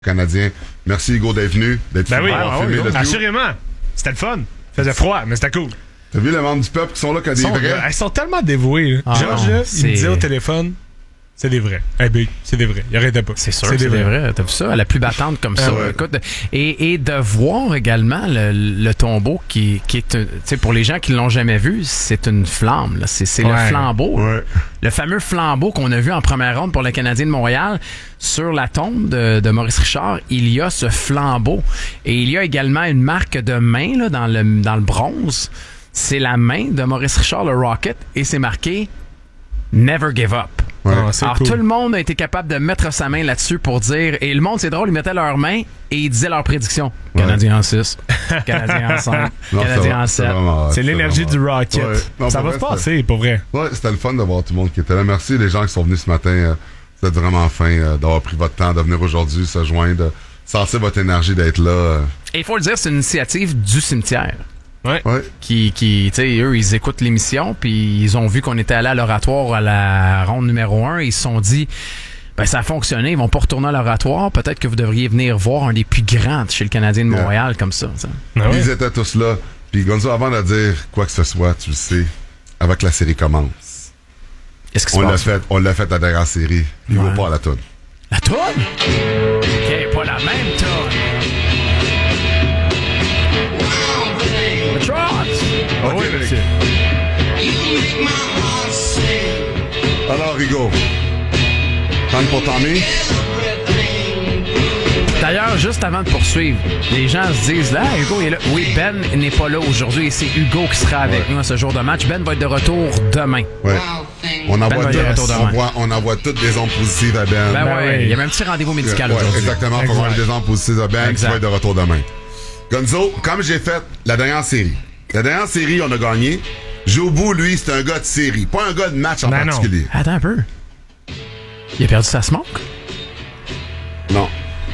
Canadien. Merci Hugo d'être venu, d'être filmé le tout. Assurément. C'était le fun. Il faisait froid, mais c'était cool. T'as vu les membres du peuple qui sont là, qui ont des vrais? Ils sont tellement dévoués. Georges, il me disait au téléphone, c'est des vrais. Hey, big, c'est des vrais. Il arrêtait pas. C'est sûr que c'est des vrais. T'as vu ça? La plus battante comme ça. Ouais. Écoute, et de voir également le tombeau qui est... Tu sais, pour les gens qui l'ont jamais vu, c'est une flamme. Là. C'est le flambeau. Ouais. Le fameux flambeau qu'on a vu en première ronde pour le Canadien de Montréal. Sur la tombe de Maurice Richard, il y a ce flambeau. Et il y a également une marque de main là, dans le bronze. C'est la main de Maurice Richard, le Rocket, et c'est marqué « Never give up ». Ouais. Alors, tout le monde a été capable de mettre sa main là-dessus pour dire... Et le monde, c'est drôle, ils mettaient leurs mains et ils disaient leurs prédictions. Canadien en 6, Canadien en 5, Canadien en 7. C'est l'énergie du Rocket. Ouais. Non, ça va se passer, pour vrai. Ouais, c'était le fun de voir tout le monde qui était là. Merci les gens qui sont venus ce matin. C'était vraiment fin d'avoir pris votre temps de venir aujourd'hui, se joindre, sentir votre énergie d'être là. Et il faut le dire, c'est une initiative du cimetière. Ouais. Qui tu sais, eux, ils écoutent l'émission, puis ils ont vu qu'on était allé à l'oratoire à la ronde numéro 1, et ils se sont dit, ben ça a fonctionné, ils vont pas retourner à l'oratoire, peut-être que vous devriez venir voir un des plus grands chez le Canadien de Montréal, comme ça. Ils étaient tous là. Puis Gonzo, avant de dire quoi que ce soit, tu le sais, avant que la série commence, Qu'est-ce qui se passe? on l'a fait la dernière série. Il va pas à la toune. La toune? OK, pas la même toune. Ok, oui, monsieur. Alors, Rigo, prendre pour Tommy. D'ailleurs, juste avant de poursuivre, les gens se disent, là, Hugo est là. Oui, Ben n'est pas là aujourd'hui et c'est Hugo qui sera avec nous à ce jour de match. Ben va être de retour demain. Ouais. On envoie, Ben on envoie toutes des ondes positives à Ben. Ben ouais, il y avait un petit rendez-vous médical aujourd'hui. Exactement, il faut envoyer des ondes positives à Ben qui va être de retour demain. Gonzo, comme j'ai fait la dernière série, on a gagné. Jobu, lui, c'est un gars de série, pas un gars de match en particulier. Non. Attends un peu. Il a perdu sa smoke? Non.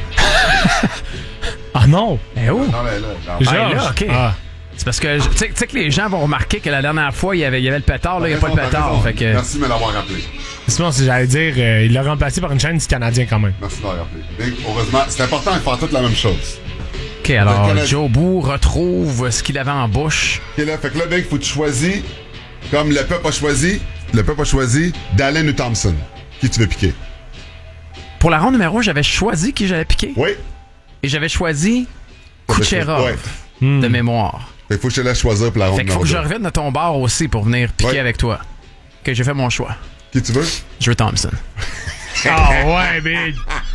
Ah non! Eh oh! Non, mais là, Là, OK. C'est parce que, tu sais que les gens vont remarquer que la dernière fois, il y avait le pétard, là, il n'y a pas le pétard. Fait que... Merci de me l'avoir rappelé. Sinon, si j'allais dire, il l'a remplacé par une chaîne du Canadien quand même. Merci de m'avoir rappelé. Big, heureusement, c'est important de faire toute la même chose. OK, alors, Jobu retrouve ce qu'il avait en bouche. OK, là, fait que là, Big, faut que tu choisis, comme le peuple a choisi, Dallin ou Thompson. Qui tu veux piquer? Pour la ronde numéro 1, j'avais choisi qui j'allais piquer. Oui. Et j'avais choisi Kucherov, Ouais. de mémoire. Fait qu'il faut que je te laisse choisir pour la ronde Fait qu'il faut que numéro je revienne de ton bar aussi pour venir piquer avec toi. OK, j'ai fait mon choix. Qui tu veux? Je veux Thompson. Ah ouais, big!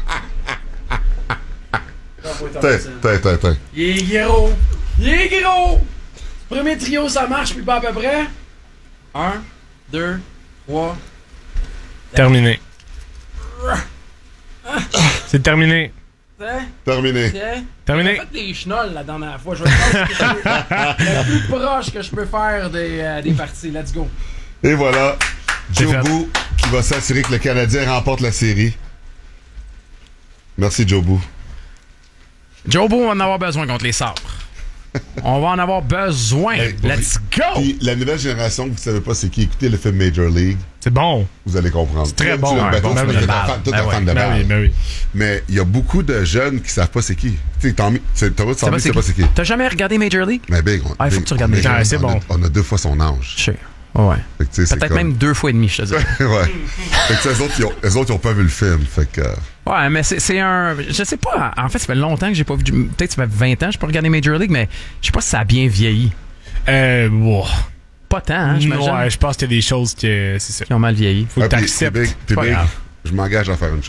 T'es. Il est gros! Premier trio, ça marche, puis pas à peu près. 1, 2, 3. Terminé. C'est terminé. Terminé. Terminé. J'ai fait des chenolles la dernière fois. Je vais faire le plus proche que je peux faire des parties. Let's go. Et voilà, Jobu qui va s'assurer que le Canadien remporte la série. Merci, Jobu. Jobu, on va en avoir besoin contre les sabres. On va en avoir besoin. Hey, Let's go! Puis la nouvelle génération, vous savez pas c'est qui, écoutez le film Major League. C'est bon. Vous allez comprendre. C'est très bon. Toi, Bon, tu es fan de balle. Ben oui. Mais il y a beaucoup de jeunes qui savent pas c'est qui. Tu sais, Tommy, tu sais pas c'est qui. T'as jamais regardé Major League? Mais Big, il faut que tu regardes Major League. C'est bon. On a 2 fois son âge. Je sais. Ouais. Fait que, peut-être comme... même 2 fois et demi, je te dis. Ouais. Fait que eux autres, ils ont pas vu le film. Fait que... Ouais, mais c'est un... Je sais pas. En fait, ça fait longtemps que j'ai pas vu... Peut-être ça fait 20 ans que j'ai pas regardé Major League, mais je sais pas si ça a bien vieilli. Wow. Pas tant, hein, j'imagine. Ouais, je pense qu'il y a des choses c'est ça. Qui ont mal vieilli. Faut que t'acceptes. Puis Big, je m'engage à faire une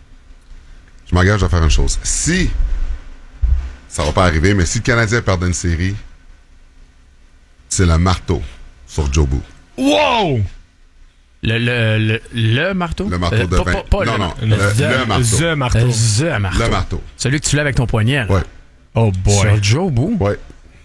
chose. Si... Ça va pas arriver, mais si le Canadien perdait une série, c'est le marteau sur Jobu. Wow! Le marteau? Le marteau de 20. Pas non, le marteau. The marteau. The marteau. Le marteau. Celui que tu lèves avec ton poignet. Là. Ouais. Oh boy. Sur Jobu? Ouais.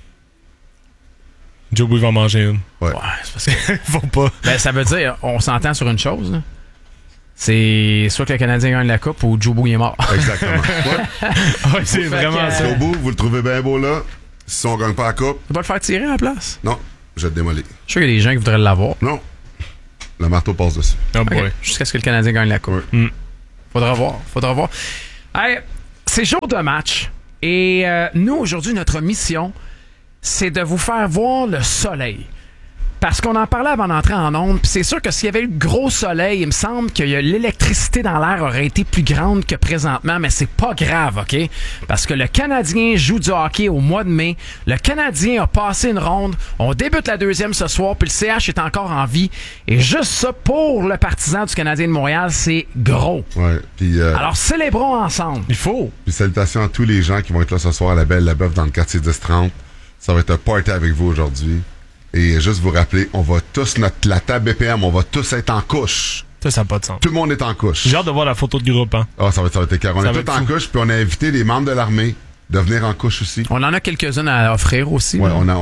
Jobu va en manger une. Ouais. C'est parce que... Faut pas. Ben, ça veut dire, on s'entend sur une chose, là. C'est soit que le Canadien gagne la coupe ou Jobu est mort. Exactement. Ouais, c'est vraiment ça. Jobu, vous le trouvez bien beau là. Si on gagne pas la coupe. Tu vas le faire tirer à la place? Non, je vais te démolir. Je suis sûr qu'il y a des gens qui voudraient l'avoir. Non. Le marteau passe dessus. Oh boy. Okay. Jusqu'à ce que le Canadien gagne la coupe. Ouais. Faudra voir. Hey, c'est jour de match. Et nous, aujourd'hui, notre mission, c'est de vous faire voir le soleil. Parce qu'on en parlait avant d'entrer en onde, puis c'est sûr que s'il y avait eu gros soleil, il me semble que l'électricité dans l'air aurait été plus grande que présentement, mais c'est pas grave, OK? Parce que le Canadien joue du hockey au mois de mai. Le Canadien a passé une ronde. On débute la deuxième ce soir, puis le CH est encore en vie. Et juste ça, pour le partisan du Canadien de Montréal, c'est gros. Ouais, puis alors, célébrons ensemble. Il faut. Puis salutations à tous les gens qui vont être là ce soir à la Belle La Bœuf dans le quartier 10-30. Ça va être un party avec vous aujourd'hui. Et juste vous rappeler, on va tous, la table BPM, on va tous être en couche. Ça n'a pas de sens. Tout le monde est en couche. J'ai hâte de voir la photo de groupe, hein. Ah, ça va être écœurant. On est tous en couche, puis on a invité les membres de l'armée de venir en couche aussi. On en a quelques-unes à offrir aussi. Ouais, on a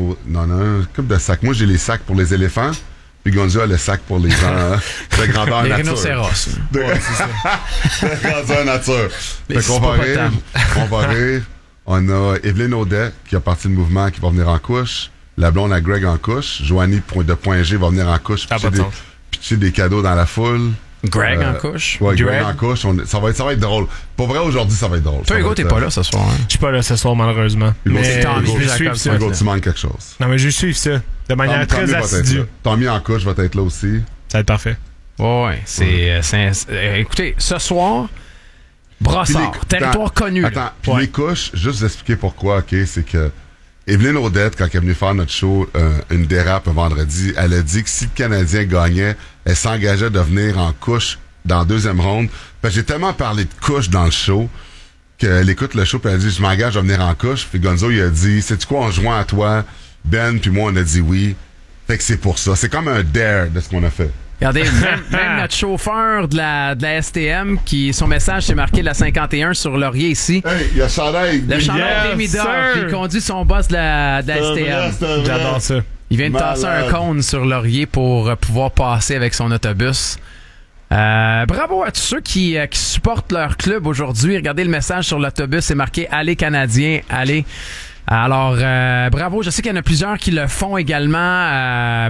un couple de sacs. Moi, j'ai les sacs pour les éléphants, puis Gonzo a le sac pour les gens de grandeur les nature. rhinocéros. Ouais, c'est ça. De grandeur nature. Les Fait qu'on va rire. On va rire. On a Evelyne Audet, qui a parti du mouvement, qui va venir en couche. La blonde à Greg en couche. Joanie de Point G va venir en couche. Pitcher des cadeaux dans la foule. Greg en couche. Ouais, Greg en couche. Ça va être drôle. Pour vrai, aujourd'hui, ça va être drôle. Toi, Hugo, t'es pas là ce soir. Hein? Je suis pas là ce soir, malheureusement. Mais je vais suivre ça. Hugo, tu manques quelque chose. Non, mais je vais suivre ça. De manière très assidue. Tommy en couche va être là aussi. Ça va être parfait. Ouais, écoutez, ce soir, Brossard, territoire connu. Attends, puis les couches, juste vous expliquer pourquoi, OK, c'est que Evelyne Audette, quand elle est venue faire notre show, une dérape un vendredi, elle a dit que si le Canadien gagnait, elle s'engageait de venir en couche dans la deuxième ronde. Parce que j'ai tellement parlé de couche dans le show qu'elle écoute le show puis elle a dit, je m'engage à venir en couche. Puis Gonzo, il a dit, sais-tu quoi, on se joint à toi. Ben puis moi, on a dit oui. Fait que c'est pour ça. C'est comme un dare de ce qu'on a fait. Regardez, même notre chauffeur de la STM, son message, c'est marqué la 51 sur Laurier ici. Hey, il y a Chandail. Le chandail Demidor, qui conduit son boss de la STM. J'adore ça. Il vient de tasser un cône sur Laurier pour pouvoir passer avec son autobus. Bravo à tous ceux qui supportent leur club aujourd'hui. Regardez le message sur l'autobus, c'est marqué « Allez Canadiens, allez ». Alors, bravo. Je sais qu'il y en a plusieurs qui le font également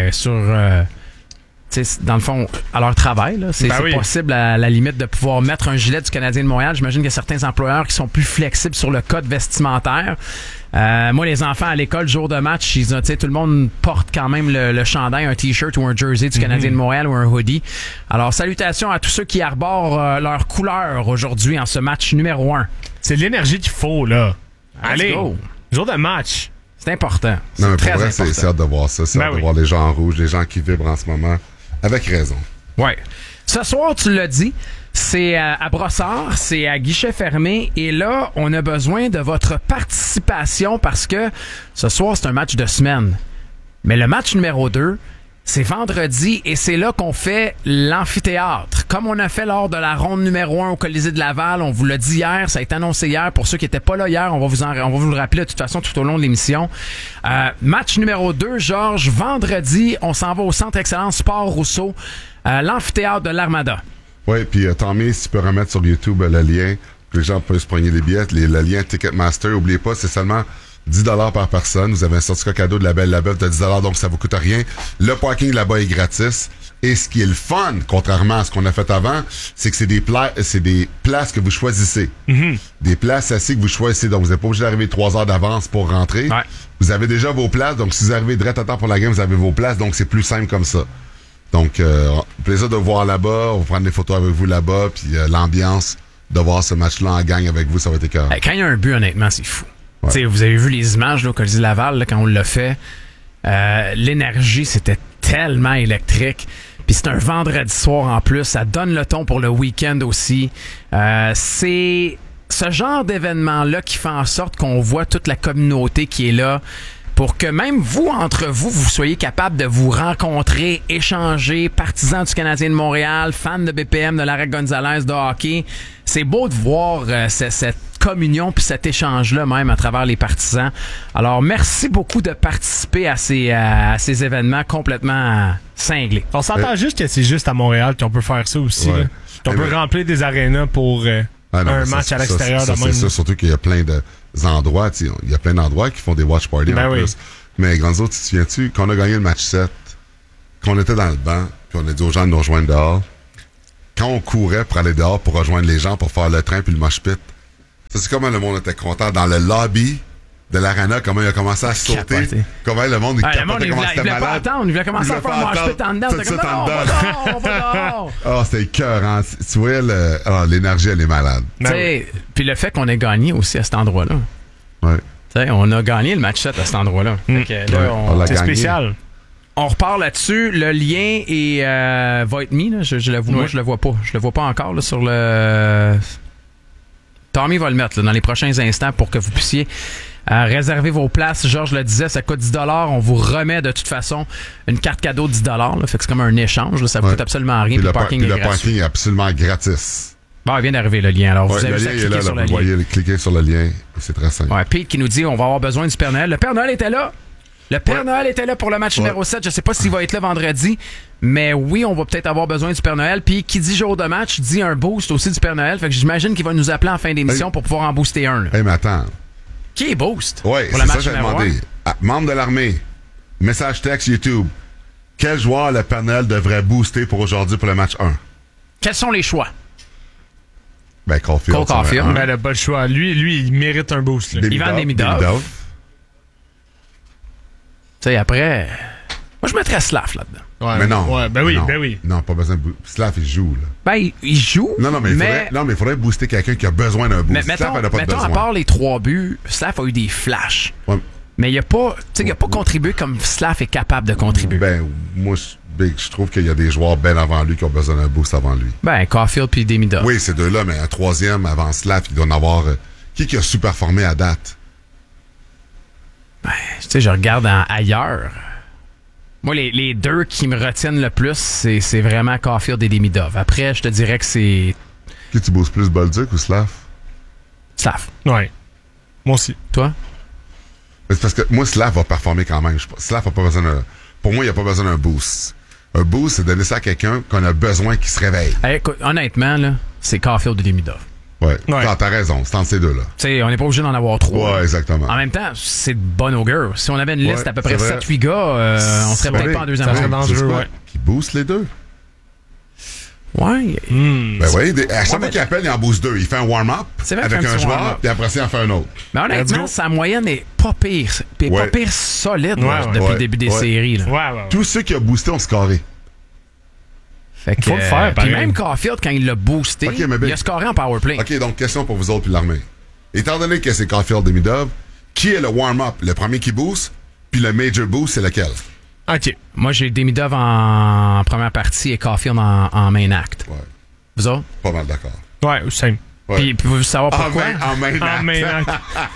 dans le fond, à leur travail, là, c'est possible à la limite de pouvoir mettre un gilet du Canadien de Montréal. J'imagine qu'il y a certains employeurs qui sont plus flexibles sur le code vestimentaire. Moi, les enfants à l'école, jour de match, tout le monde porte quand même le chandail, un t-shirt ou un jersey du Canadien de Montréal ou un hoodie. Alors, salutations à tous ceux qui arborent leur couleur aujourd'hui en ce match numéro 1. C'est l'énergie qu'il faut, là. Allez, go. Jour de match. C'est important. Non, mais pour vrai, c'est hâte de voir ça. C'est hâte de voir les gens en rouge, les gens qui vibrent en ce moment. Avec raison. Ouais. Ce soir, tu l'as dit, c'est à Brossard, c'est à guichet fermé. Et là, on a besoin de votre participation parce que ce soir, c'est un match de semaine. Mais le match numéro 2, c'est vendredi et c'est là qu'on fait l'amphithéâtre. Comme on a fait lors de la ronde numéro 1 au Colisée de Laval, on vous l'a dit hier, ça a été annoncé hier. Pour ceux qui n'étaient pas là hier, on va vous le rappeler de toute façon tout au long de l'émission. Match numéro 2, Georges, vendredi, on s'en va au Centre Excellence Sport Rousseau, l'amphithéâtre de l'Armada. Oui, puis Tommy, si tu peux remettre sur YouTube le lien, que les gens peuvent se prendre les billets, le lien Ticketmaster, n'oubliez pas, c'est seulement 10 $ par personne. Vous avez un certificat cadeau de la Belle La Bœuf de 10 $, donc ça vous coûte rien. Le parking là-bas est gratis. Et ce qui est le fun, contrairement à ce qu'on a fait avant, c'est que c'est des places que vous choisissez. Mm-hmm. Des places assises que vous choisissez. Donc, vous n'êtes pas obligé d'arriver 3 heures d'avance pour rentrer. Ouais. Vous avez déjà vos places. Donc, si vous arrivez direct à temps pour la game, vous avez vos places. Donc, c'est plus simple comme ça. Donc, plaisir de vous voir là-bas. On va prendre des photos avec vous là-bas. Puis, l'ambiance de voir ce match-là en gang avec vous, ça va être écœurant. Quand il y a un but, honnêtement, c'est fou. Ouais. Vous avez vu les images là, au Colisée Laval là, quand on l'a fait. L'énergie, c'était tellement électrique. Puis c'est un vendredi soir en plus. Ça donne le ton pour le week-end aussi. C'est ce genre d'événement-là qui fait en sorte qu'on voit toute la communauté qui est là pour que même vous, entre vous, vous soyez capable de vous rencontrer, échanger, partisans du Canadien de Montréal, fans de BPM, de Larec Gonzalez, de hockey. C'est beau de voir cette communion puis cet échange-là même à travers les partisans. Alors, merci beaucoup de participer à ces événements complètement cinglés. On s'entend juste que c'est juste à Montréal qu'on peut faire ça aussi. Ouais. On peut remplir des arénas pour un match à l'extérieur de même. C'est ça, surtout qu'il y a plein d'endroits. Il y a plein d'endroits qui font des watch parties en plus. Mais Granzo, tu te souviens-tu, quand on a gagné le match 7, qu'on était dans le banc, puis on a dit aux gens de nous rejoindre dehors, quand on courait pour aller dehors pour rejoindre les gens, pour faire le train puis le mosh pit, Ça, c'est comment le monde était content dans le lobby de l'arena, comment il a commencé à sauter. Capoté. Comment le monde, le monde, il voulait pas attendre. Il voulait commencer à faire un mosh pit en dedans. C'était comme, non, on va dehors. Oh, c'était écœurant. Tu vois, l'énergie, elle est malade. Puis le fait qu'on ait gagné aussi à cet endroit-là. Ouais. T'sais, on a gagné le match 7 à cet endroit-là. Fait que là, c'est spécial. On repart là-dessus. Le lien va être mis. Là. Moi, je le vois pas. Je le vois pas encore là, sur le... Tommy va le mettre là, dans les prochains instants pour que vous puissiez réserver vos places. Georges le disait, ça coûte 10 $. On vous remet de toute façon une carte cadeau de 10 $. Là. Fait que c'est comme un échange. Là. Ça vous coûte absolument rien. Puis le parking est gratuit. Le parking est absolument gratis. Bon, il vient d'arriver le lien. Alors, vous avez juste à cliquer sur le lien. Vous voyez, cliquez sur le lien. C'est très simple. Ouais, Pete qui nous dit on va avoir besoin du Père Noël. Le Père Noël était là. Le Père Noël était là pour le match numéro 7. Je sais pas s'il va être là vendredi, mais oui, on va peut-être avoir besoin du Père Noël. Puis qui dit jour de match dit un boost aussi du Père Noël. Fait que j'imagine qu'il va nous appeler en fin d'émission pour pouvoir en booster un. Mais attends. Qui est boost? Oui, c'est ça que j'ai demandé. Membre de l'armée, message texte YouTube. Quel joueur le Père Noël devrait booster pour aujourd'hui pour le match 1? Quels sont les choix? Ben, Caulfield. Cole Caulfield. Ben, le pas le choix. Lui, il mérite un boost. Là. Ivan Demidov. Tu sais, après... Moi, je mettrais Slav là-dedans. Ouais, mais non. Ouais, ben oui. Non, pas besoin de booster. Slav, il joue, là. Ben, il joue. Non, mais il faudrait booster quelqu'un qui a besoin d'un boost. Slav, elle n'a pas besoin. À part les 3 buts, Slav a eu des flashs. Ouais. Mais il n'a pas contribué comme Slav est capable de contribuer. Ben, moi, je trouve qu'il y a des joueurs bien avant lui qui ont besoin d'un boost avant lui. Ben, Caulfield puis Demidov. Oui, ces deux-là, mais un troisième avant Slav, il doit en avoir... Qui a sous-performé à date? Ben, tu sais, je regarde ailleurs. Moi, les deux qui me retiennent le plus, c'est vraiment Caulfield et Demidov. Après, je te dirais que c'est... Qui tu boostes plus, Bolduc ou Slav? Slav. Ouais. Moi aussi. Toi? C'est parce que moi, Slav va performer quand même. Slav n'a pas besoin d'un... Pour moi, il n'y a pas besoin d'un boost. Un boost, c'est donner ça à quelqu'un qu'on a besoin qui se réveille. Hey, écoute, honnêtement, là, c'est Caulfield et Demidov. Ouais. T'as raison, c'est entre ces deux-là. Tu sais, on n'est pas obligé d'en avoir 3. Ouais, exactement. En même temps, c'est de bon augure. Si on avait une liste à peu près 7-8 gars, on serait peut-être pas en deuxième ronde. Dangereux, Qui booste les deux. Ouais. Ben oui, à chaque fois qu'il appelle, il en booste 2. Il fait un warm-up avec un joueur, puis après ça, il en fait un autre. Mais honnêtement, sa moyenne est pas pire. Pas pire solide depuis le début des séries. Là. Ouais. Tous ceux qui ont boosté ont scoré. Fait que, faut le faire, puis même Caulfield, quand il l'a boosté, il a scoré en powerplay. OK, donc question pour vous autres puis l'armée. Étant donné que c'est Caulfield Demidov, qui est le warm-up? Le premier qui booste, puis le major boost, c'est lequel? OK. Moi, j'ai Demidov en première partie et Caulfield en main act. Ouais. Vous autres? Pas mal d'accord. Ouais, simple. Puis pouvez-vous savoir pourquoi? En main acte.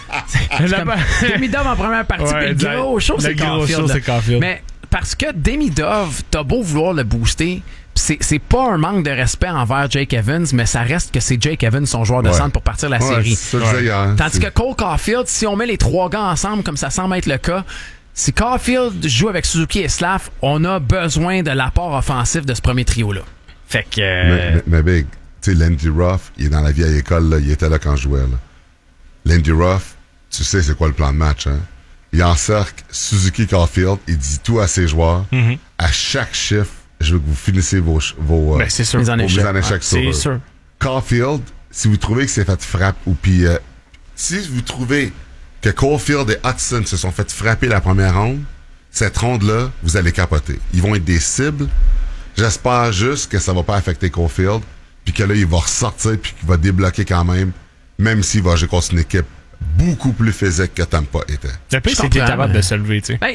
Demidov en première partie, puis le gros show, c'est Caulfield. Mais parce que Demidov, t'as beau vouloir le booster, c'est pas un manque de respect envers Jake Evans, mais ça reste que c'est Jake Evans, son joueur de centre pour partir la série. Tandis que Cole Caulfield, si on met les 3 gars ensemble, comme ça semble être le cas, si Caulfield joue avec Suzuki et Slav, on a besoin de l'apport offensif de ce premier trio-là. Fait que... Mais Big, tu sais, Lindy Ruff, il est dans la vieille école, là, il était là quand je jouais. Là. Lindy Ruff, tu sais c'est quoi le plan de match, hein? Il encercle Suzuki Caulfield, il dit tout à ses joueurs. À chaque chiffre, je veux que vous finissez vos c'est sûr. Mises en échec. C'est sûr. Caulfield, si vous trouvez que c'est fait frappe, ou puis si vous trouvez que Caulfield et Hudson se sont fait frapper la première ronde, cette ronde-là, vous allez capoter. Ils vont être des cibles. J'espère juste que ça va pas affecter Caulfield, puis que là, il va ressortir, puis qu'il va débloquer quand même s'il va jouer contre une équipe beaucoup plus physique que Tampa était. Le pire, c'est qu'il est capable de se lever, tu sais. Ben,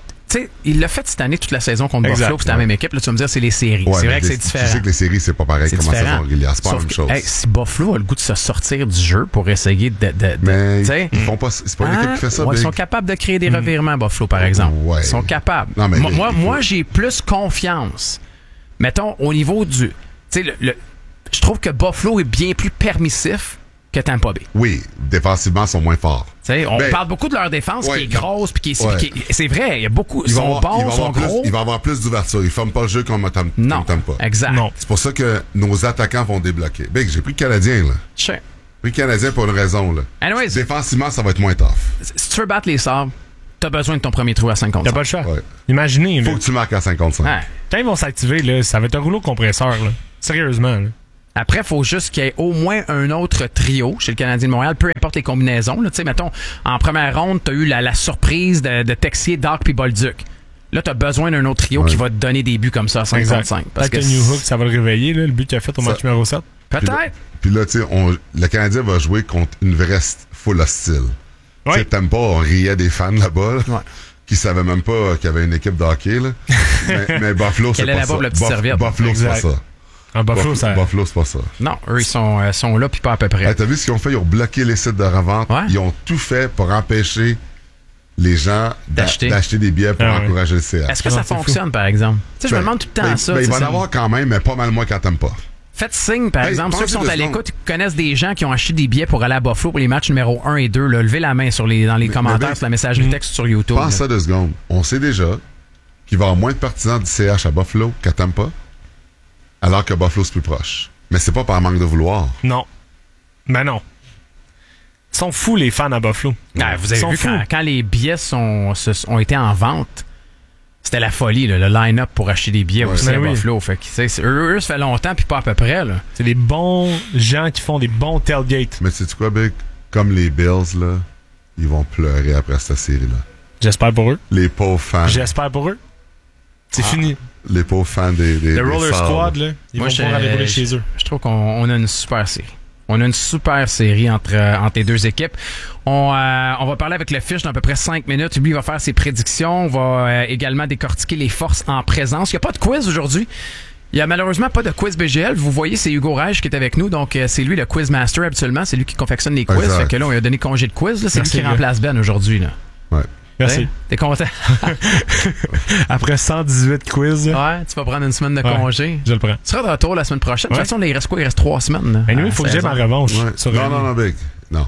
il l'a fait cette année toute la saison contre Buffalo, puis c'était la même équipe. Là, tu vas me dire, c'est les séries. Ouais, c'est vrai que c'est différent. Tu sais que les séries, c'est pas pareil comme la saison régulière. C'est pas la même chose. Si Buffalo a le goût de se sortir du jeu pour essayer mais ils font pas. C'est pas une équipe qui fait ça. Ils sont capables de créer des revirements, Buffalo, par exemple. Ouais. Ils sont capables. Non, mais moi, j'ai plus confiance. Mettons, au niveau du... Tu sais, je trouve que Buffalo est bien plus permissif que Tampa Bay. Oui, défensivement, ils sont moins forts. On parle beaucoup de leur défense qui est grosse, puis qui est... C'est vrai, il y a beaucoup... Ils sont bons, ils sont gros. Il va avoir plus d'ouverture. Ils ne forment pas le jeu comme Tampa. Non, exact. Non. C'est pour ça que nos attaquants vont débloquer. Big, j'ai pris le Canadien, là. Sure. J'ai pris le Canadien pour une raison, là. Anyways, défensivement, ça va être moins tough. Si tu veux battre les Sabres, t'as besoin de ton premier trou à 55. T'as pas le choix. Ouais. Imaginez. Faut que tu marques à 55. Quand ils vont s'activer, là, ça va être un rouleau compresseur. Là. Sérieusement. Là. Après, il faut juste qu'il y ait au moins un autre trio chez le Canadien de Montréal, peu importe les combinaisons. Tu sais, mettons, en première ronde, tu as eu la surprise de Texier, Dach puis Bolduc. Là, tu as besoin d'un autre trio qui va te donner des buts comme ça, 5-5. Parce que New Hook, ça va le réveiller, là, le but qu'il a fait au match numéro 7. Peut-être. Puis là, tu sais, le Canadien va jouer contre une vraie foule hostile. Tu sais, t'aimes pas, on riait des fans là-bas. Là. Qui savaient même pas qu'il y avait une équipe de hockey. Là. mais Buffalo, c'est pas ça. Buffalo, c'est pas ça. Buffalo, c'est pas ça. Non, eux, ils sont là, puis pas à peu près. Hey, t'as vu ce qu'ils ont fait? Ils ont bloqué les sites de revente. Ouais. Ils ont tout fait pour empêcher les gens d'acheter des billets pour encourager le CH. Est-ce que ça fonctionne, par exemple? Tu sais, je me demande tout le temps ça. Il va en avoir quand même, mais pas mal moins quand t'aimes pas. Faites signe, par exemple. Ceux qui sont à l'écoute, qui connaissent des gens qui ont acheté des billets pour aller à Buffalo pour les matchs numéro 1 et 2. Là. Levez la main dans les commentaires sur la messagerie texte sur YouTube. Pense ça 2 secondes. On sait déjà qu'il va y avoir moins de partisans du CH à Buffalo qu'à Tampa, alors que Buffalo, c'est plus proche. Mais c'est pas par manque de vouloir. Non. Ben non. Ils sont fous, les fans à Buffalo. Ah, vous avez vu quand les billets ont été en vente, c'était la folie, là, le line-up pour acheter des billets aussi à Buffalo. Fait que, eux, ça fait longtemps, puis pas à peu près. Là. C'est des bons gens qui font des bons tailgates. Mais sais-tu quoi, Big? Comme les Bills, là, ils vont pleurer après cette série-là. J'espère pour eux. Les pauvres fans. J'espère pour eux. C'est fini. Les pauvres fans des Roller Squad, là, ils vont pouvoir aller rouler chez eux. Je trouve qu'on a une super série. On a une super série entre les deux équipes. On va parler avec le Fish dans à peu près 5 minutes. Lui, il va faire ses prédictions. On va également décortiquer les forces en présence. Il n'y a pas de quiz aujourd'hui. Il n'y a malheureusement pas de quiz BGL. Vous voyez, c'est Hugo Reich qui est avec nous. Donc, c'est lui le quiz master habituellement. C'est lui qui confectionne les quiz. Exact. Fait que là, on lui a donné congé de quiz. Là. C'est lui qui remplace Ben aujourd'hui. Là. Ouais. Merci. T'es content? Après 118 quiz. Ouais, tu vas prendre une semaine de congé. Je le prends. Tu seras de retour la semaine prochaine. De toute façon, là, il reste quoi? Il reste 3 semaines. Mais nous, il faut que j'aie ma revanche. Ouais. Non, Big. Non.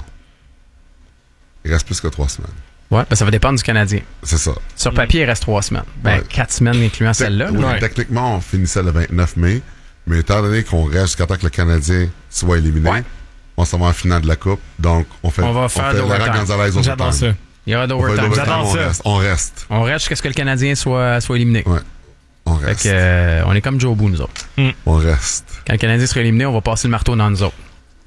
Il reste plus que 3 semaines. Ouais, ben ça va dépendre du Canadien. C'est ça. Sur papier, il reste 3 semaines. 4 semaines incluant celle-là. Oui, techniquement, on finissait le 29 mai. Mais étant donné qu'on reste jusqu'à temps que le Canadien soit éliminé, on s'en va en finale de la Coupe. Donc, on va faire Laurent Gonzalez au J'adore ça. Il y aura d'overtime. J'adore ça. On reste. On reste jusqu'à ce que le Canadien soit éliminé. Ouais. On reste. Fait que, on est comme Joe Boo, nous autres. On reste. Quand le Canadien sera éliminé, on va passer le marteau dans nous autres.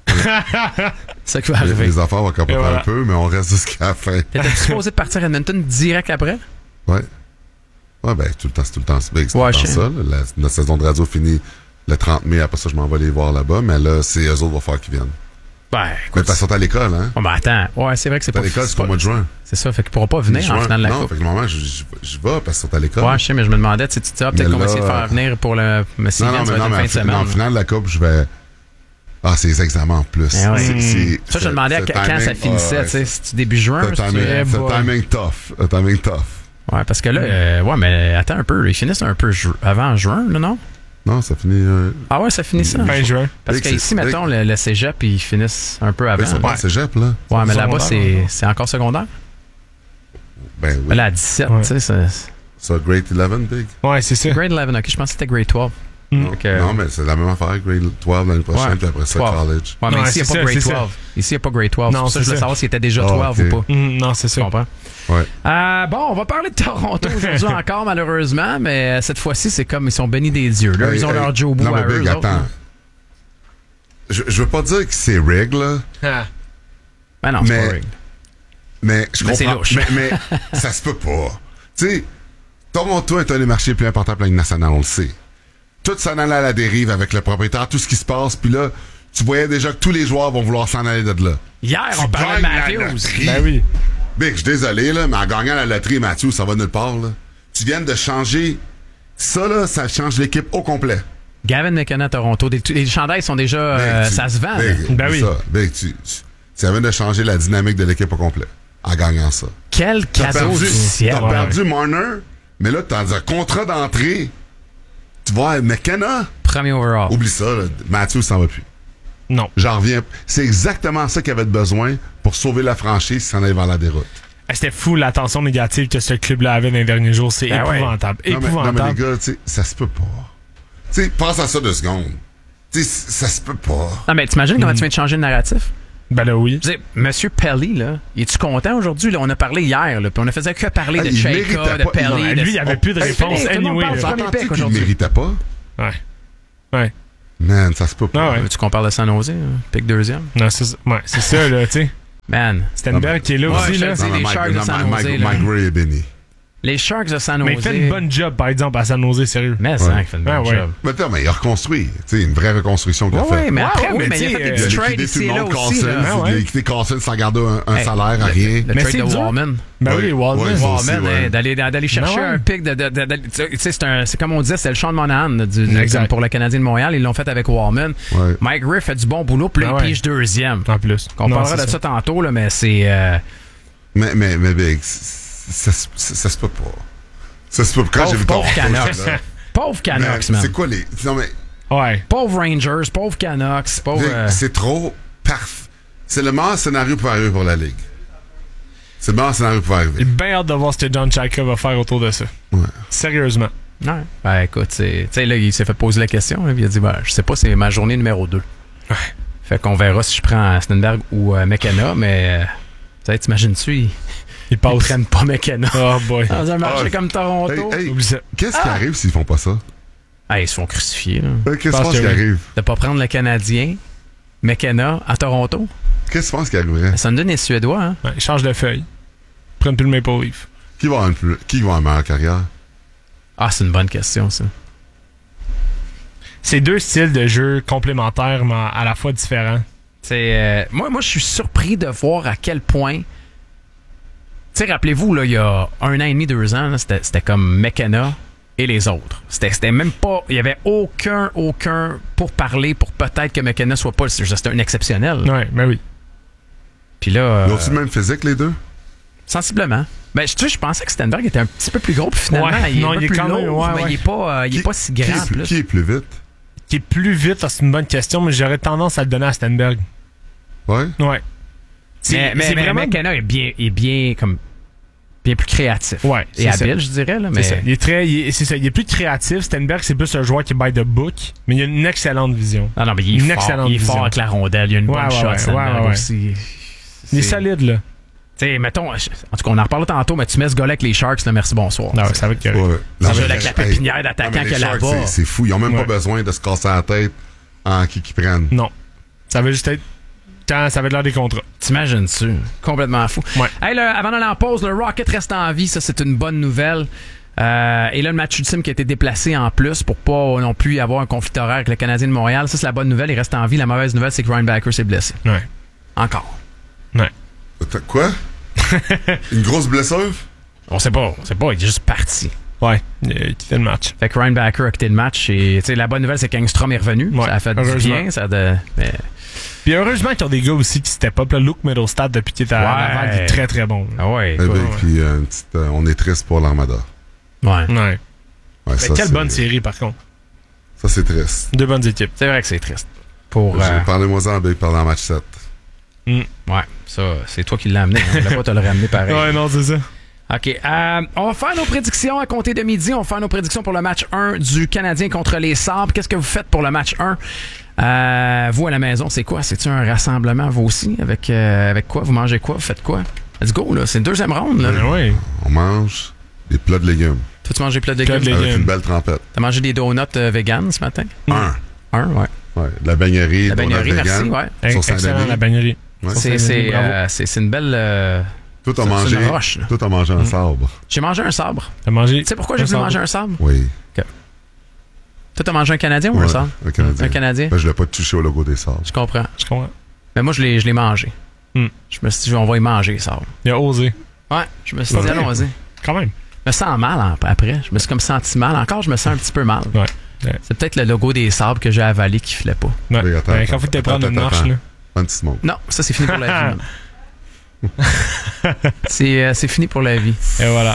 C'est ça qui va arriver. Les affaires vont capoter un peu, mais on reste jusqu'à la fin. T'étais supposé de partir à Edmonton direct après? Ouais. Ouais, ben, tout le temps, c'est tout le temps. C'est tout le temps ça. Notre saison de radio finit le 30 mai. Après ça, je m'en vais les voir là-bas. Mais là, c'est eux autres qui vont faire qu'ils viennent. Ben, écoute. Mais parce qu'ils sont à l'école, hein? Oh, ben, attends. Ouais, c'est vrai que c'est pas. À l'école, c'est au mois de juin. C'est ça. Fait qu'ils pourront pas venir en finale de la Coupe. Non, fait que normalement, je vais parce qu'ils sont à l'école. Ouais, je sais, mais je me demandais, tu sais, peut-être qu'on va essayer de faire venir pour le. Mais si non, mais en finale de la Coupe, je vais. Ah, c'est les examens en plus. Ça, je me demandais quand ça finissait, tu sais, si début juin. C'est timing tough. Ouais, parce que là, mais attends un peu, ils finissent un peu avant juin, là, non? Non, ça finit. Ah ouais, ça finit ça. Fin juin. Parce qu'ici, mettons, le cégep, ils finissent un peu avant. C'est pas le cégep, là. Ouais, mais là-bas, c'est encore secondaire? Ben oui. Là, à 17, tu sais, ça, grade 11, Big? Ouais, c'est ça. Grade 11, ok, je pense que c'était grade 12. Non, mais c'est la même affaire, grade 12 l'année prochaine, puis après ça, college. Ouais, mais ici, il n'y a pas grade 12. Ici, il n'y a pas grade 12. Non, c'est ça, je voulais savoir s'il était déjà 12 ou pas. Non, c'est ça. Tu comprends? Ouais. Bon, on va parler de Toronto aujourd'hui encore, malheureusement, mais cette fois-ci, c'est comme ils sont bénis des dieux. Là, ils ont leur Joe Boo à eux. Attends. Je veux pas dire que c'est rigged, là. Ben non, c'est pas rigged. Mais je comprends. C'est louche. Mais ça se peut pas. Tu sais, Toronto est un des marchés les plus importants pour la Ligue nationale, on le sait. Tout s'en allait à la dérive avec le propriétaire, tout ce qui se passe, puis là, tu voyais déjà que tous les joueurs vont vouloir s'en aller de là. Hier, on parlait de Matthews. Ben oui. Big, je suis désolé, là, mais en gagnant la loterie, Matthews, ça va nulle part, là. Tu viens de changer. Ça, là, ça change l'équipe au complet. Gavin McKenna à Toronto. Les chandails sont déjà. Ça se vend. Ben oui. Big, ça vient de changer la dynamique de l'équipe au complet. En gagnant ça. Quel cadeau du ciel. T'as perdu Marner, mais là, t'as un contrat d'entrée. Tu vois, McKenna. Premier overall. Oublie ça, là. Matthews s'en va plus. Non. J'en reviens. C'est exactement ça qu'il avait besoin pour sauver la franchise s'en aller vers la déroute. C'était fou l'attention négative que ce club-là avait dans les derniers jours. C'est épouvantable. Non, mais les gars, ça se peut pas. Tu sais, pense à ça 2 secondes. Tu sais, ça se peut pas. Non, mais t'imagines comment tu viens de changer le narratif? Ben là, oui. Monsieur Pelly, là, es-tu content aujourd'hui? Là, on a parlé hier, là, puis on a fait que parler de Cheika, de Pelly. Lui, il n'y avait plus de réponse. Il méritait pas. Ouais. Man, ça se peut pas. Ah ouais. Tu compares le San Jose, pick deuxième? Non, c'est ça, là, tu sais. Man. Stenberg qui est là aussi, là. Les Sharks de San Jose. Mike Gray est béni. Les Sharks de San Jose. Mais il fait une bonne job, par exemple, à San Jose, sérieux. Mais ça, il fait une bonne job. Mais il a reconstruit. Tu sais, une vraie reconstruction qu'il a fait. Oui, mais après, mais il a fait des petits trades ici et là aussi. Il a liquidé Carlson sans garder un salaire à rien. Le trade de Wallman. Ben oui, Wallman. D'aller chercher un pic tu sais, c'est comme on disait, c'est le Sean Monahan pour le Canadien de Montréal. Ils l'ont fait avec Wallman. Mike Gray fait du bon boulot, puis là, il pige deuxième. En plus. On parlera de ça tantôt, là, mais c'est... Mais Big, ça se peut pas. Ça se peut pas. Quand j'ai vu pauvre Canucks. Pauvre Canucks, man. C'est quoi les... Non, mais... Ouais. Pauvre Rangers, pauvre Canucks, pauvre... C'est trop parfait. C'est le meilleur scénario pour arriver pour la Ligue. C'est le meilleur scénario pour arriver. J'ai bien hâte de voir ce que John Chayka va faire autour de ça. Ouais. Sérieusement. Ouais. Ben écoute, tu sais, là, il s'est fait poser la question, là, puis il a dit, ben, je sais pas, c'est ma journée numéro 2. Ouais. Fait qu'on verra si je prends Stenberg ou McKenna, mais... tu sais, t'imagines-tu, ils prennent pas McKenna. Oh boy. Dans un marché comme Toronto. Qu'est-ce qui arrive s'ils font pas ça? Ils se font crucifier. Là. Qu'est-ce que tu penses qui arrive? De pas prendre le Canadien, McKenna, à Toronto. Qu'est-ce que tu penses qui arriverait? Ça me donne les Suédois, hein? Ouais, ils changent de feuille. Ils prennent plus le Maple Leaf. Qui va avoir une meilleure carrière? Ah, c'est une bonne question, ça. C'est deux styles de jeu complémentaires, mais à la fois différents. Moi, je suis surpris de voir à quel point... Tu sais, rappelez-vous, là, il y a 1 an et demi, 2 ans, là, c'était comme McKenna et les autres. C'était même pas... Il y avait aucun pour parler pour peut-être que McKenna soit pas... C'était un exceptionnel. Ouais, ben oui. Puis là... Ils ont-tu le même physique, les deux? Sensiblement. Ben, je pensais que Stenberg était un petit peu plus gros, puis finalement, il est plus lourd, mais il est pas si grand. Qui est plus vite? Qui est plus vite, c'est une bonne question, mais j'aurais tendance à le donner à Stenberg. Ouais? Ouais. Mais vraiment... McKenna est bien plus créatif. Ouais, et habile, je dirais. Là, mais... C'est ça. Il est plus créatif. Stenberg, c'est plus un joueur qui by the book, mais il a une excellente vision. Ah non, mais il est fort avec la rondelle. Il a une bonne shot, Stenberg aussi. Il est solide, là. Tu sais, mettons, en tout cas, on en reparlera tantôt, mais tu mets ce gars-là avec les Sharks, là, merci, bonsoir. Non, ça va être correct. Ça va avec la pépinière d'attaquants qu'il y a là-bas. C'est fou. Ils ont même pas besoin de se casser la tête en qui prennent. Non. Ça va juste être quand ça va être l'heure des contrats. T'imagines-tu? Complètement fou. Ouais. Hey, avant d'aller en pause, le Rocket reste en vie. Ça, c'est une bonne nouvelle. Et là, le match ultime qui a été déplacé en plus pour pas non plus avoir un conflit horaire avec le Canadien de Montréal. Ça, c'est la bonne nouvelle. Il reste en vie. La mauvaise nouvelle, c'est que Ryan Backer s'est blessé. Ouais. Encore. Ouais. Quoi? Une grosse blessure? On sait pas. Il est juste parti. Ouais, il a quitté le match. Fait que Ryan Backer a quitté le match. Et la bonne nouvelle, c'est qu'Engstrom est revenu. Ouais, ça a fait du bien. Mais... Puis heureusement qu'ils ont des gars aussi qui step up. Luke Middlestad, depuis qu'il était à Laval, il est très très bon. Ah ouais. Puis on est triste pour l'Armada. Ouais. Ça, quelle bonne série, par contre. Ça, c'est triste. 2 bonnes équipes. C'est vrai que c'est triste. Parlez-moi-en, Big, pendant le match 7. Ouais, ça, c'est toi qui l'as amené. On ne voulait pas te le ramener pareil. Ouais, non, c'est ça. OK. On va faire nos prédictions à compter de midi. On va faire nos prédictions pour le match 1 du Canadien contre les Sabres. Qu'est-ce que vous faites pour le match 1? Vous, à la maison, c'est quoi? C'est-tu un rassemblement, vous aussi? Avec quoi? Vous mangez quoi? Vous faites quoi? Let's go, là. C'est une deuxième ronde, là. Ouais. On mange des plats de légumes. Toi, tu manges des plats de légumes? Avec une belle trempette. T'as mangé des donuts vegan ce matin? Un, ouais. Ouais. De la baignerie. La baignerie, merci, vegan, ouais. Sur Saint-Denis. La baignerie. Ouais. C'est une belle... Tout a mangé un sabre. J'ai mangé un sabre. T'as mangé... Tu sais pourquoi j'ai voulu manger un sabre? Oui. Okay. Toi, t'as mangé un Canadien ou un sabre? Un Canadien. Un Canadien? Ben, je l'ai pas touché au logo des sabres. Je comprends. Mais moi, je l'ai mangé. Je me suis dit, on va y manger, les sabres. Il a osé. Ouais, je me suis dit, allons-y. Quand même. Je me sens mal après. Je me suis comme senti mal. Encore, je me sens un petit peu mal. Ouais. C'est peut-être le logo des sabres que j'ai avalé qui filait pas. Ouais. Quand faut te prendre une marche, là. Un petit smoke. Non, ça, c'est fini pour la vie. C'est fini pour la vie. Et voilà.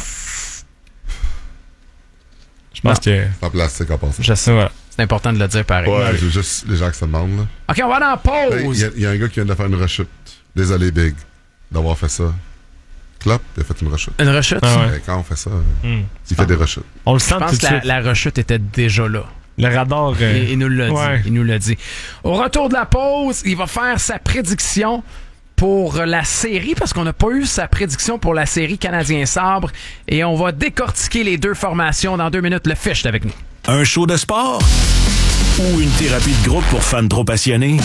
Je pense que... C'est en plastique en passant. Je sais, voilà. C'est important de le dire pareil. Ouais, j'ai juste les gens qui se demandent, là. OK, on va aller en pause. Il y a un gars qui vient de faire une rechute. Désolé, Big, d'avoir fait ça. Klopp, il a fait une rechute. Une rechute? Quand on fait ça, il fait des rechutes. On le sent. Je pense que la rechute était déjà là. Le radar... Il nous l'a dit. Il nous l'a dit. Au retour de la pause, il va faire sa prédiction pour la série, parce qu'on n'a pas eu sa prédiction pour la série Canadien-Sabre. Et on va décortiquer les deux formations dans 2 minutes. Le Fish est avec nous. Un show de sport ou une thérapie de groupe pour fans trop passionnés?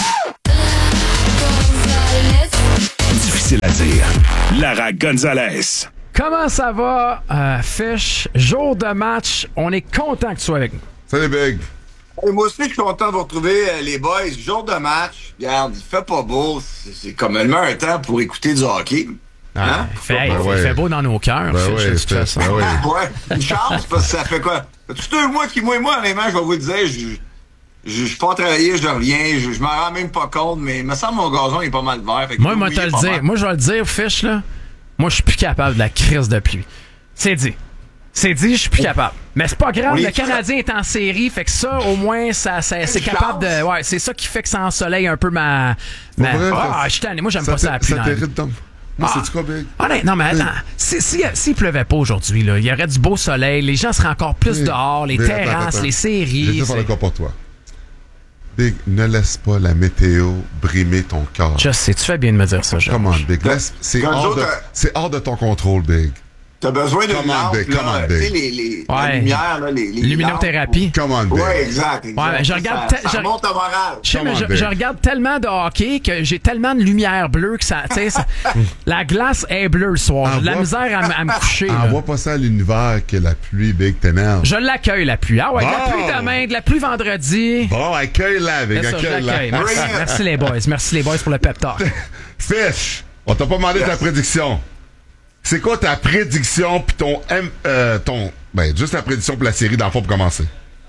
Difficile à dire. Lara Gonzalez. Comment ça va, Fish? Jour de match, on est content que tu sois avec nous. Salut, Big. Et moi aussi, je suis content de vous retrouver, les boys. Jour de match, regarde, il fait pas beau. C'est comme le meilleur temps pour écouter du hockey. Hein? Il fait beau dans nos cœurs, Fish, de toute façon. Ouais, une chance, parce que ça fait quoi? Ça fait 2 mois moi, honnêtement, je vais vous le dire, je suis pas travailler, je reviens, je m'en rends même pas compte, mais il me semble que mon gazon est pas mal vert. Moi, je vais le dire, Fish, là. Moi, je suis plus capable de la crise de pluie. C'est dit, je suis plus capable. Mais c'est pas grave, le Canadien est en série, fait que ça, au moins, c'est capable de... Ouais, c'est ça qui fait que ça ensoleille un peu ma... je suis tanné. Moi, j'aime pas ça la pluie. Ça t'irrite, Tom. Moi, c'est-tu quoi, Big? Non, mais attends. S'il pleuvait pas aujourd'hui, là, il y aurait du beau soleil, les gens seraient encore plus dehors, les terrasses, attends. les séries... J'ai fait encore pour toi. Big, ne laisse pas la météo brimer ton corps. Je sais, tu fais bien de me dire ça, Georges. Come on, Big. C'est hors de ton contrôle, Big. T'as besoin d'une lampe, tu sais, la lumière, là, les luminothérapie. Come on, Big. Ouais, exact. Ouais, mais je regarde ça monte à moral. Je regarde tellement de hockey que j'ai tellement de lumière bleue que ça, la glace est bleue le soir. J'ai de la misère à me coucher. Envoie pas ça à l'univers que la pluie, Big, t'énerve. Je l'accueille, la pluie. Ah ouais, de la pluie demain, de la pluie vendredi. Bon, accueille-la, Big, accueille-la. Merci les boys. Merci les boys pour le pep talk. Fish, on t'a pas demandé ta prédiction. C'est quoi ta prédiction puis juste la prédiction pour la série dans le fond pour commencer?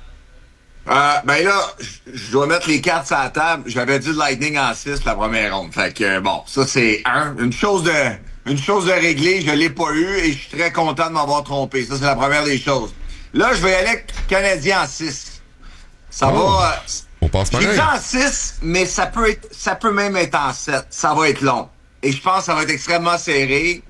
Ben là, je dois mettre les cartes sur la table. J'avais dit Lightning en 6 la première ronde. Fait que bon, ça c'est une chose de réglée, je l'ai pas eu et je suis très content de m'avoir trompé. Ça c'est la première des choses. Là, je vais aller avec Canadien en 6. Ça va. On passe pareil. J'ai dit en 6, mais ça peut même être en 7. Ça va être long. Et je pense que ça va être extrêmement serré.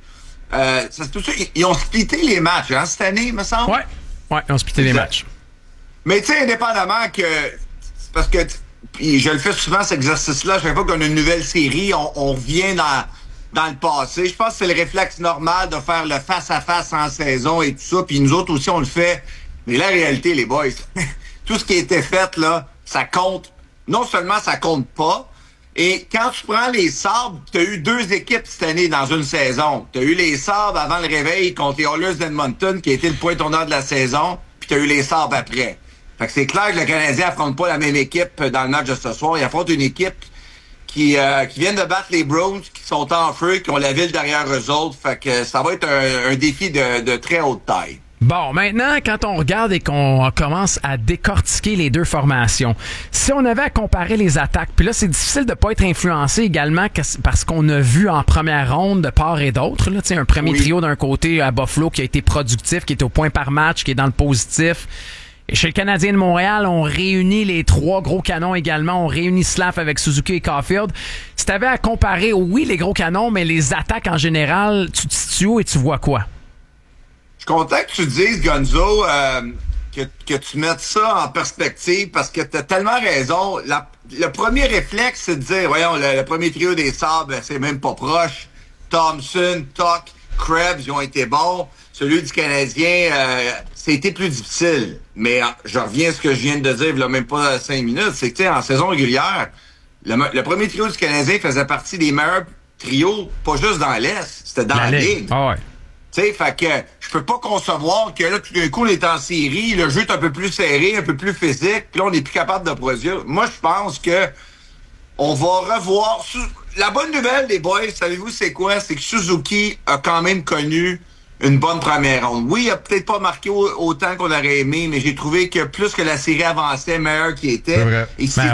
Ils ont splitté les matchs, hein, cette année, me semble? Ouais, ils ont splitté les matchs. Mais tu sais, indépendamment que... Parce que... Puis je le fais souvent, cet exercice-là. Chaque fois qu'on a une nouvelle série, on revient dans le passé. Je pense que c'est le réflexe normal de faire le face-à-face en saison et tout ça. Puis nous autres aussi, on le fait. Mais la réalité, les boys, tout ce qui a été fait, là, ça compte. Non seulement ça compte pas, et quand tu prends les Sabres, tu as eu 2 équipes cette année dans une saison. Tu as eu les Sabres avant le réveil contre les Oilers d'Edmonton, qui a été le point tournant de la saison, puis tu as eu les Sabres après. Fait que c'est clair que le Canadien affronte pas la même équipe dans le match de ce soir. Il affronte une équipe qui vient de battre les Bruins, qui sont en feu, qui ont la ville derrière eux autres. Fait que ça va être un défi de très haute taille. Bon, maintenant, quand on regarde et qu'on commence à décortiquer les deux formations, si on avait à comparer les attaques, puis là, c'est difficile de pas être influencé également parce qu'on a vu en première ronde de part et d'autre, là, un premier trio d'un côté à Buffalo qui a été productif, qui est au point par match, qui est dans le positif. Et chez le Canadien de Montréal, on réunit les 3 gros canons également. On réunit Slav avec Suzuki et Caulfield. Si tu avais à comparer, oui, les gros canons, mais les attaques en général, tu te situes où et tu vois quoi? Je suis content que tu dises, Gonzo, que tu mettes ça en perspective parce que tu as tellement raison. Le premier réflexe, c'est de dire, voyons, le premier trio des Sabres, c'est même pas proche. Thompson, Tuck, Krebs, ils ont été bons. Celui du Canadien, c'était plus difficile. Mais je reviens à ce que je viens de dire, il n'y a même pas 5 minutes. C'est que, tu sais, en saison régulière, le premier trio du Canadien faisait partie des meilleurs trios, pas juste dans l'Est, c'était dans la Ligue. Ah ouais. Tu sais, fait que je peux pas concevoir que là, tout d'un coup, on est en série, le jeu est un peu plus serré, un peu plus physique, puis là, on n'est plus capable de produire. Moi, je pense que on va revoir... La bonne nouvelle, les boys, savez-vous c'est quoi? C'est que Suzuki a quand même connu une bonne première ronde. Oui, il a peut-être pas marqué autant qu'on aurait aimé, mais j'ai trouvé que plus que la série avançait, meilleur qu'il était. C'est vrai. Et si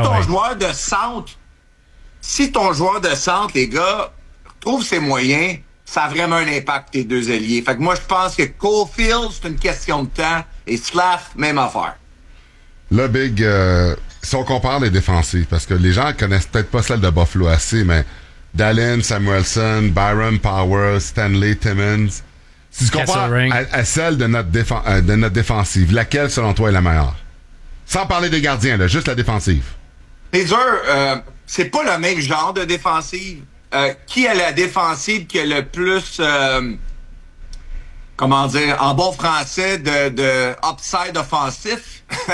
ton joueur de centre, les gars, trouve ses moyens, ça a vraiment un impact, tes 2 ailiers. Fait que moi, je pense que Caulfield, c'est une question de temps, et Slav, même affaire. Là, Big, si on compare les défensives, parce que les gens connaissent peut-être pas celle de Buffalo assez, mais Dallin, Samuelson, Byron Powers, Stanley Timmons, si tu compares à celle de notre défensive, laquelle, selon toi, est la meilleure? Sans parler des gardiens, là, juste la défensive. C'est dur, c'est pas le même genre de défensive. Qui est la défensive qui a le plus, comment dire, en bon français, de upside offensif?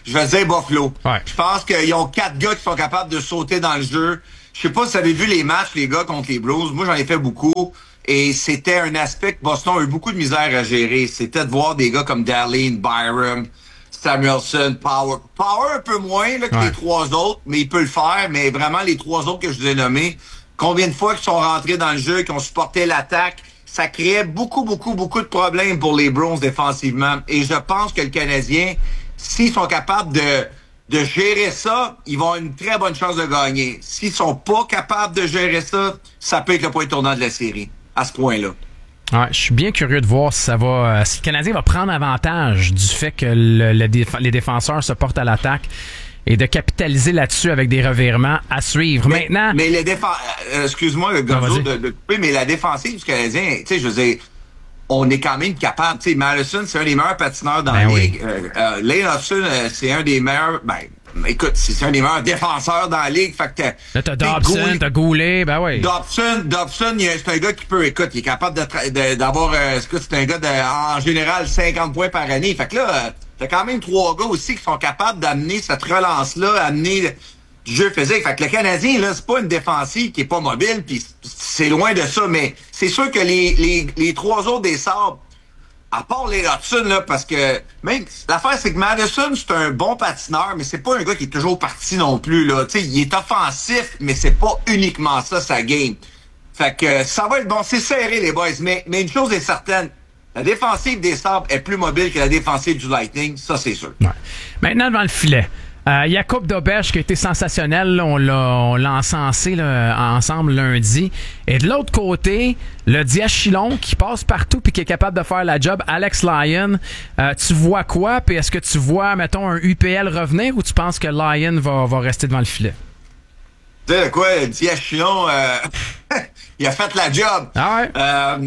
je vais dire Buffalo. Ouais. Je pense qu'ils ont 4 gars qui sont capables de sauter dans le jeu. Je sais pas si vous avez vu les matchs, les gars, contre les Blues. Moi, j'en ai fait beaucoup. Et c'était un aspect que Boston a eu beaucoup de misère à gérer. C'était de voir des gars comme Darlene, Byram, Samuelson, Power. Power un peu moins là, que les 3 autres, mais il peut le faire. Mais vraiment, les 3 autres que je vous ai nommés, combien de fois qu'ils sont rentrés dans le jeu, qu'ils ont supporté l'attaque, ça créait beaucoup de problèmes pour les Browns défensivement. Et je pense que le Canadien, s'ils sont capables de gérer ça, ils vont avoir une très bonne chance de gagner. S'ils sont pas capables de gérer ça, ça peut être le point tournant de la série, à ce point-là. Ouais, je suis bien curieux de voir si si le Canadien va prendre avantage du fait que les défenseurs se portent à l'attaque et de capitaliser là-dessus avec des revirements à suivre. Maintenant. Mais les excuse-moi, le gars de couper, mais la défensive du Canadien, tu sais, je veux dire, on est quand même capable. Tu sais, Madison, c'est un des meilleurs patineurs dans la ligue. Lane Hudson, c'est un des meilleurs. Écoute, c'est un des meilleurs défenseurs dans la ligue. Fait que là, t'as Dobson, t'as Goulet, ben oui. Dobson, c'est un gars qui peut, écoute, il est capable d'avoir, c'est un gars en général 50 points par année. Fait que là, t'as quand même 3 gars aussi qui sont capables d'amener cette relance-là, amener du jeu physique. Fait que le Canadien, là, c'est pas une défensive qui est pas mobile, puis c'est loin de ça, mais c'est sûr que les 3 autres des Sabres, à part les Hudson, là, parce que même l'affaire, c'est que Madison, c'est un bon patineur, mais c'est pas un gars qui est toujours parti non plus, là. Tu sais, il est offensif, mais c'est pas uniquement ça, sa game. Fait que ça va être bon, c'est serré, les boys, mais une chose est certaine, la défensive des Sabres est plus mobile que la défensive du Lightning, ça, c'est sûr. Ouais. Maintenant, devant le filet. Jakub Dobeš qui a été sensationnel, là, on l'a encensé là, ensemble lundi. Et de l'autre côté, le Diachylon qui passe partout puis qui est capable de faire la job, Alex Lyon. Tu vois quoi? Puis est-ce que tu vois, mettons, un UPL revenir ou tu penses que Lyon va rester devant le filet? Tu sais quoi, Diachylon, il a fait la job. Ah ouais?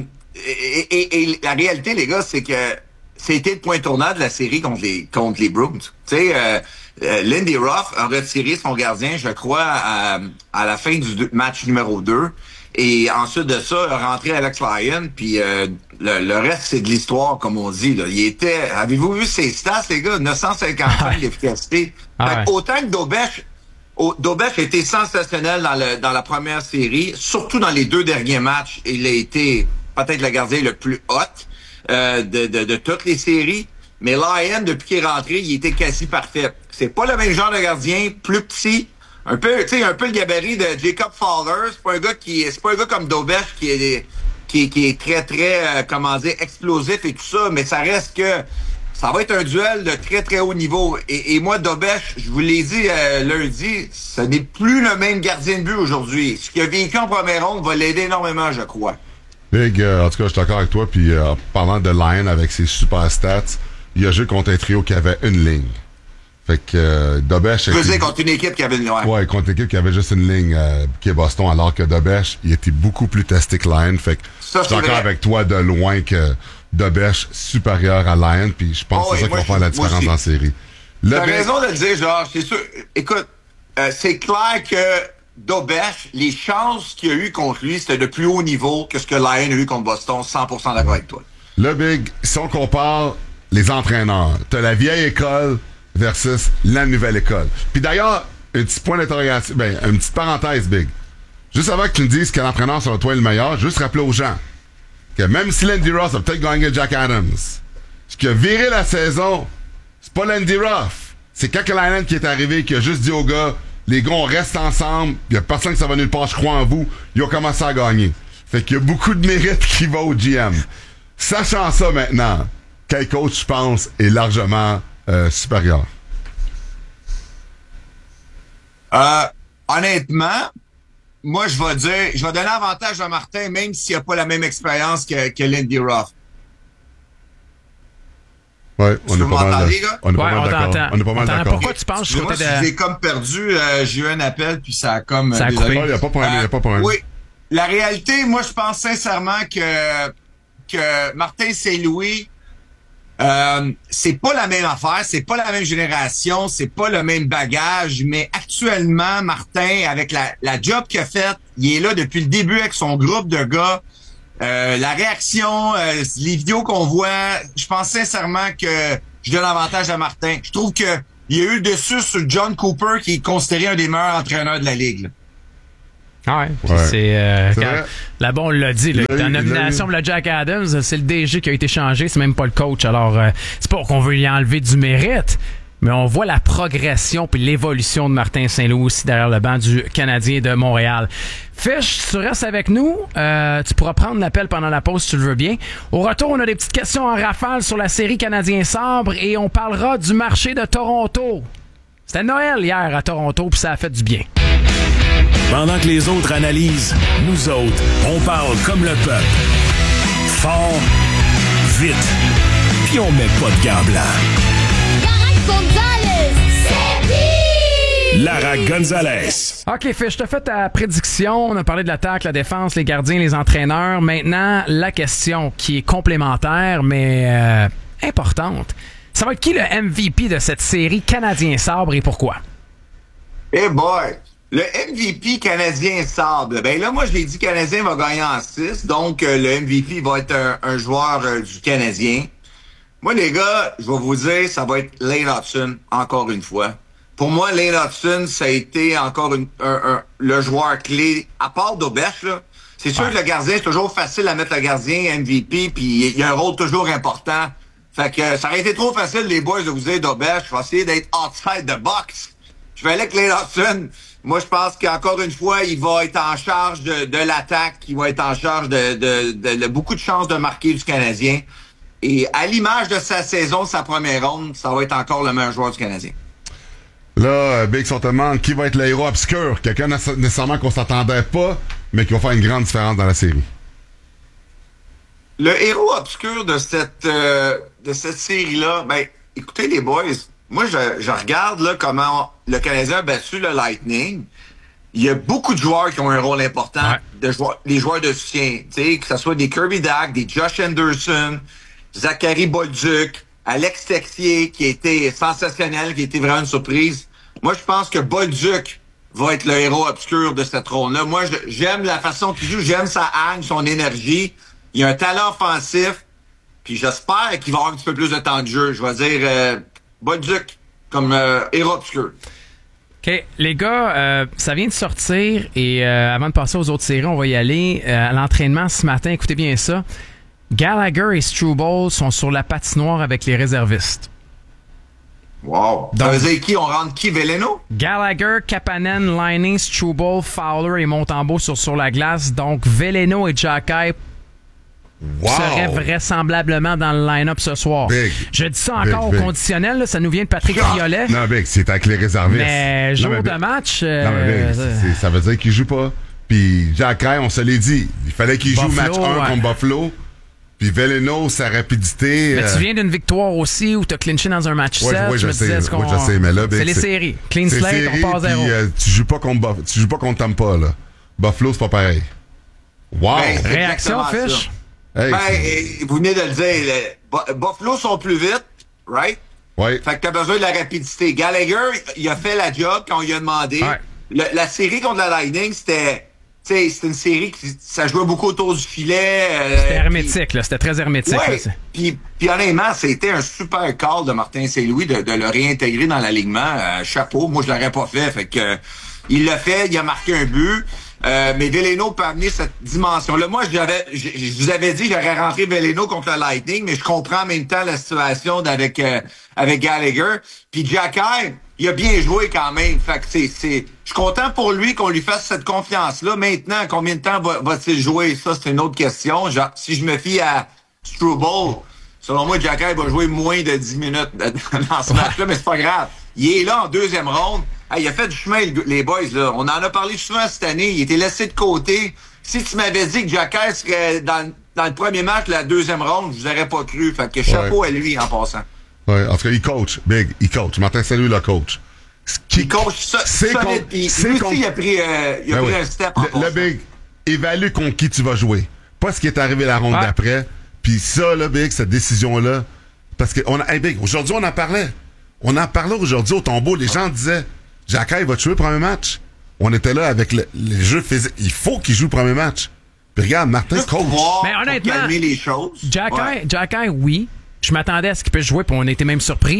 Et la réalité, les gars, c'est que c'était le point tournant de la série contre les Bruins. Tu sais, Lindy Ruff a retiré son gardien, je crois, à la fin du match numéro 2. Et ensuite de ça, il a rentré Alex Lyon. Puis le reste, c'est de l'histoire, comme on dit. Là. Il était. Avez-vous vu ses stats, les gars? 955 d'efficacité. Autant que Dobeš a été sensationnel dans la première série, surtout dans les 2 derniers matchs. Il a été peut-être le gardien le plus hot de toutes les séries. Mais Lyon, depuis qu'il est rentré, il était quasi parfait. C'est pas le même genre de gardien, plus petit, un peu le gabarit de Jacob Fowler. C'est pas un gars comme Dobeš qui est très, très, explosif et tout ça, mais ça reste que ça va être un duel de très, très haut niveau. Et moi, Dobeš, je vous l'ai dit lundi, ce n'est plus le même gardien de but aujourd'hui. Ce qu'il a vécu en première ronde va l'aider énormément, je crois. Big, en tout cas, je suis d'accord avec toi. Puis, parlant de Lyon avec ses super stats, il a joué contre un trio qui avait une ligne. Fait que Dobeš... Tu veux dire contre une équipe qui avait une ligne? Ouais, contre une équipe qui avait juste une ligne qui est Boston, alors que Dobeš, il était beaucoup plus testé que Lyon. Fait que je suis d'accord avec toi de loin que Dobeš supérieur à Lyon, puis je pense que c'est ça qui va faire la différence dans la série. T'as raison de le dire, Georges. C'est sûr. Écoute, c'est clair que Dobeš, les chances qu'il a eu contre lui, c'était de plus haut niveau que ce que Lyon a eu contre Boston. 100% d'accord avec toi. Le Big, si on compare les entraîneurs, t'as la vieille école versus la nouvelle école. Puis d'ailleurs, un petit point d'interrogation, une petite parenthèse, Big. Juste avant que tu me dises quel entraîneur selon toi est le meilleur, juste rappeler aux gens que même si Lindy Ruff a peut-être gagné Jack Adams, ce qui a viré la saison, c'est pas Lindy Ruff. C'est Kekalainen qui est arrivé, qui a juste dit aux gars, les gars, on reste ensemble, il y a personne qui s'en va nulle part, je crois en vous. Ils ont commencé à gagner. Fait qu'il y a beaucoup de mérite qui va au GM. Sachant ça maintenant, quel coach, je pense, est largement supérieur? Honnêtement, moi, je vais donner avantage à Martin, même s'il n'a pas la même expérience que Lindy Ruff. Ouais, on est pas mal d'accord. Pourquoi tu penses que je l'ai comme perdu, j'ai eu un appel, puis ça a comme... Ça a coupé. Il n'y a pas de problème. Oui. La réalité, moi, je pense sincèrement que Martin Saint-Louis, c'est pas la même affaire, c'est pas la même génération, c'est pas le même bagage, mais actuellement, Martin, avec la job qu'il a faite, il est là depuis le début avec son groupe de gars. La réaction, les vidéos qu'on voit, je pense sincèrement que je donne avantage à Martin. Je trouve que il y a eu le dessus sur John Cooper, qui est considéré un des meilleurs entraîneurs de la Ligue. Là. Ah ouais. C'est là-bas, on l'a dit. En nomination pour le Jack Adams, c'est le DG qui a été changé, c'est même pas le coach. Alors, c'est pas qu'on veut y enlever du mérite, mais on voit la progression puis l'évolution de Martin Saint-Louis aussi derrière le banc du Canadien de Montréal. Fish, tu restes avec nous. Tu pourras prendre l'appel pendant la pause si tu le veux bien. Au retour, on a des petites questions en rafale sur la série Canadien-Sabre et on parlera du marché de Toronto. C'était Noël hier à Toronto puis ça a fait du bien. Pendant que les autres analysent, nous autres, on parle comme le peuple. Fort, vite, puis on met pas de gants blancs. Lara Gonzalez. OK, Fish, je te fais ta prédiction. On a parlé de l'attaque, la défense, les gardiens, les entraîneurs. Maintenant, la question qui est complémentaire, mais importante. Ça va être qui le MVP de cette série Canadien-Sabre et pourquoi? Eh boy! Le MVP Canadien-Sabre. Ben là, moi, je l'ai dit, Canadien va gagner en 6. Donc, le MVP va être un joueur du Canadien. Moi, les gars, je vais vous dire, ça va être Lane Hutson, encore une fois. Pour moi, Lane Hutson, ça a été encore le joueur clé. À part d'Aubèche, là, c'est sûr que le gardien, c'est toujours facile à mettre le gardien MVP, puis il y a un rôle toujours important. Fait que ça aurait été trop facile, les boys, de vous dire d'Aubèche. Je vais essayer d'être outside the box. Je vais aller avec Lane Hutson. Moi, je pense qu'encore une fois, il va être en charge de l'attaque. Il va être en charge de beaucoup de chances de marquer du Canadien. Et à l'image de sa saison, sa première ronde, ça va être encore le meilleur joueur du Canadien. Là, Big, si on te demande qui va être le héros obscur, quelqu'un nécessairement qu'on s'attendait pas, mais qui va faire une grande différence dans la série. Le héros obscur de cette série-là, ben, écoutez les boys, moi, je regarde là comment le Canadien a battu le Lightning. Il y a beaucoup de joueurs qui ont un rôle important, les joueurs de soutien, tu sais, que ce soit des Kirby Dach, des Josh Anderson, Zachary Bolduc, Alex Texier, qui a été sensationnel, qui a été vraiment une surprise. Moi, je pense que Bolduc va être le héros obscur de cette ronde-là. Moi, j'aime la façon qu'il joue, j'aime sa haine, son énergie. Il a un talent offensif, puis j'espère qu'il va avoir un petit peu plus de temps de jeu. Je vais dire Bolduc comme héros obscur. OK. Les gars, ça vient de sortir et avant de passer aux autres séries, on va y aller. À l'entraînement ce matin, écoutez bien ça. Gallagher et Struble sont sur la patinoire avec les réservistes. Wow. Ça veut dire qui? On rentre qui? Veleno? Gallagher, Kapanen, Laine, Struble, Fowler et Montembeault sur la glace. Donc, Veleno et Xhekaj seraient vraisemblablement dans le line-up ce soir. Big. Je dis ça encore au conditionnel. Là, ça nous vient de Patrick Triolet. Non, Big, c'est avec les réservistes. Mais jour de match... Non, mais Big, ça veut dire qu'il joue pas. Puis Xhekaj, on se l'est dit. Il fallait qu'il joue match 1 contre Buffalo. Puis Veleno, sa rapidité... Mais tu viens d'une victoire aussi où tu as clinché dans un match 7. Oui, je sais, mais là... C'est les séries. Clean slate, on passe 0. Tu joues pas contre Tampa, là. Buffalo, c'est pas pareil. Wow! Ben, réaction, Fish? Hey, vous venez de le dire. Buffalo sont plus vite, right? Oui. Fait que t'as besoin de la rapidité. Gallagher, il a fait la job quand on lui a demandé. Ouais. La série contre la Lightning, c'était une série qui ça jouait beaucoup autour du filet. C'était hermétique, là. C'était très hermétique. Ouais. Puis honnêtement, c'était un super call de Martin Saint-Louis de le réintégrer dans l'alignement. Chapeau. Moi, je l'aurais pas fait. Fait que il l'a fait. Il a marqué un but. Mais Veleno peut amener cette dimension-là. Moi, je vous avais dit que j'aurais rentré Veleno contre le Lightning, mais je comprends en même temps la situation avec Gallagher. Puis Xhekaj, il a bien joué quand même. Fait que je suis content pour lui qu'on lui fasse cette confiance-là. Maintenant, combien de temps va-t-il jouer? Ça, c'est une autre question. Genre, si je me fie à Struble, selon moi, Xhekaj va jouer moins de 10 minutes dans ce match-là, mais c'est pas grave. Il est là en deuxième ronde. Hey, il a fait du chemin, les boys, là. On en a parlé souvent cette année. Il était laissé de côté. Si tu m'avais dit que Xhekaj serait dans le premier match, la deuxième ronde, je vous aurais pas cru. Fait que chapeau à lui en passant. Oui, en tout cas, il coach. Big, il coach. Martin Saint-Louis, le coach. Il coach solide. Lui aussi, il a pris un step en passant. Le Big, évalue contre qui tu vas jouer. Pas ce qui est arrivé la ronde d'après. Puis ça, là, Big, cette décision-là. Parce que, Big, aujourd'hui, on en parlait. On en parlait aujourd'hui au tombeau. Les gens disaient, Xhekaj va tuer le premier match. On était là avec les jeux physiques. Il faut qu'il joue le premier match. Puis regarde, Martin coach. Mais honnêtement, les choses. Xhekaj, oui. Je m'attendais à ce qu'il puisse jouer, puis on était même surpris.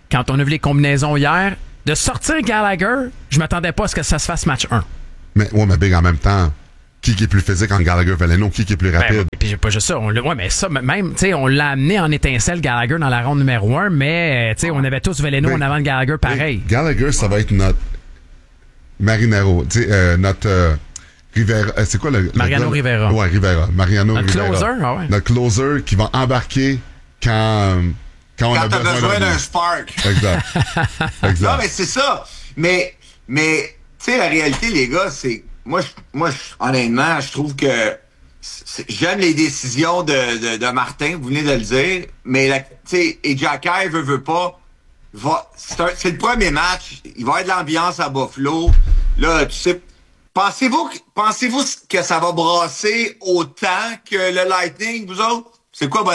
quand on a vu les combinaisons hier, de sortir Gallagher, je m'attendais pas à ce que ça se fasse match 1. Mais Big, en même temps, qui est plus physique en Gallagher-Veleno? Qui est plus rapide? Puis pas juste ça. Mais ça, même, tu sais, on l'a amené en étincelle Gallagher dans la ronde numéro 1, mais, tu sais, on avait tous Veleno en avant de Gallagher pareil. Gallagher, ça va être notre Marinero. Tu sais, notre Rivera. C'est quoi le Mariano Rivera. Ouais, Rivera. Mariano notre Rivera. Closer, ouais. Notre closer qui va embarquer quand on a besoin d'un spark. Exact. Non, mais c'est ça. Mais tu sais, la réalité, les gars, c'est... Moi, honnêtement, je trouve que j'aime les décisions de Martin, vous venez de le dire, mais tu sais, et Jacky veut pas. C'est le premier match. Il va y avoir de l'ambiance à Buffalo. Là, tu sais, pensez-vous que ça va brasser autant que le Lightning, vous autres? C'est quoi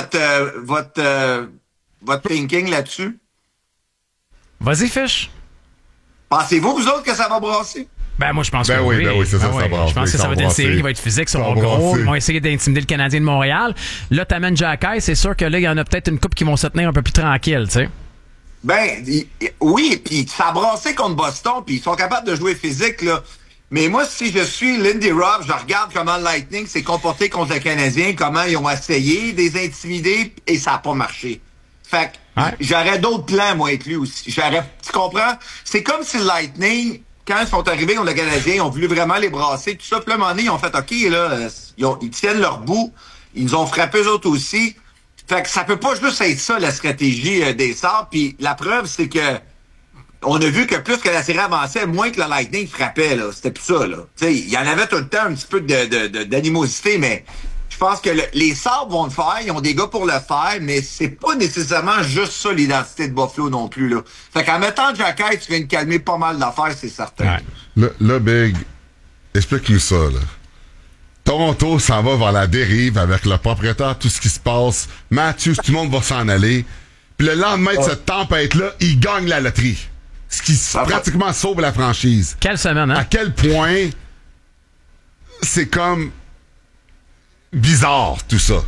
votre thinking là-dessus? Vas-y, Fish. Pensez-vous, vous autres, que ça va brasser? Ben, moi, je pense que oui. Ben oui, c'est ça, ça va. Je pense que ça va être une série qui va être physique, ça va gros. Ils vont essayer d'intimider le Canadien de Montréal. Là, t'amènes Jacky, c'est sûr que là, il y en a peut-être une couple qui vont se tenir un peu plus tranquille, tu sais. Ben, oui, puis ça a brassé contre Boston, puis ils sont capables de jouer physique, là. Mais moi, si je suis Lindy Ruff, je regarde comment le Lightning s'est comporté contre le Canadien, comment ils ont essayé de les intimider, et ça n'a pas marché. Fait que j'aurais d'autres plans, moi, avec lui aussi. Tu comprends? C'est comme si le Lightning... Quand ils sont arrivés contre le Canadien, ils ont voulu vraiment les brasser, tout ça. Puis là, à un moment donné, ils ont fait OK, là, ils tiennent leur bout. Ils nous ont frappé eux autres aussi. Fait que ça peut pas juste être ça, la stratégie des Sabres. Puis la preuve, c'est que on a vu que plus que la série avançait, moins que le Lightning frappait, là. C'était plus ça, là. Tu sais, il y en avait tout le temps un petit peu d'animosité, mais je pense que les Sabres vont le faire, ils ont des gars pour le faire, mais c'est pas nécessairement juste ça l'identité de Buffalo non plus, là. Fait qu'en mettant Jacky, tu viens de calmer pas mal d'affaires, c'est certain. Ouais. Là, Big, explique-nous ça, là. Toronto s'en va vers la dérive avec le propriétaire, tout ce qui se passe. Matthews, tout le monde va s'en aller. Puis le lendemain de cette tempête-là, il gagne la loterie. Ce qui pratiquement sauve la franchise. Quelle semaine, hein? À quel point c'est comme... bizarre, tout ça.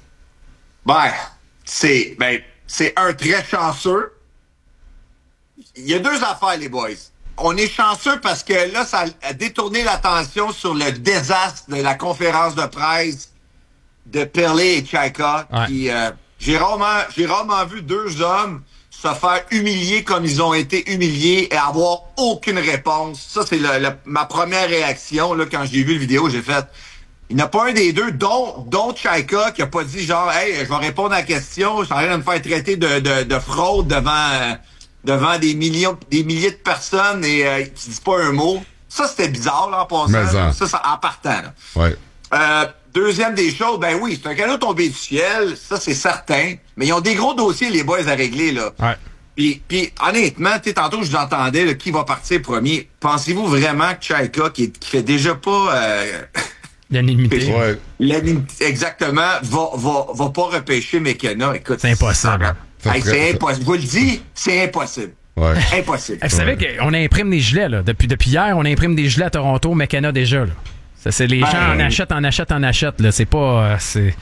C'est un très chanceux. Il y a deux affaires, les boys. On est chanceux parce que là, ça a détourné l'attention sur le désastre de la conférence de presse de Perley et Tchaïka. Ouais. Puis, j'ai rarement vu deux hommes se faire humilier comme ils ont été humiliés et avoir aucune réponse. Ça, c'est ma première réaction là, quand j'ai vu la vidéo. J'ai fait... Il n'y en a pas un des deux, dont Tchaïka, qui a pas dit genre, hey, je vais répondre à la question, je suis en train de me faire traiter de fraude devant des milliers de personnes et tu dis pas un mot. Ça, c'était bizarre, là, en passant. Ça, en partant, là. Ouais. Deuxième des choses, ben oui, c'est un cadeau tombé du ciel, ça, c'est certain. Mais ils ont des gros dossiers, les boys, à régler, là. Ouais. Puis honnêtement, tantôt, je vous entendais, là, qui va partir premier. Pensez-vous vraiment que Tchaïka, qui fait déjà pas... L'anonymité. Ouais. Exactement. Va pas repêcher McKenna. Écoute. C'est impossible. C'est impossible. Je vous le dis, c'est impossible. Ouais. Impossible. Vous savez qu'on imprime des gilets, là. Depuis hier, on imprime des gilets à Toronto, McKenna déjà, là. Ça, c'est les gens en achètent, là. C'est pas...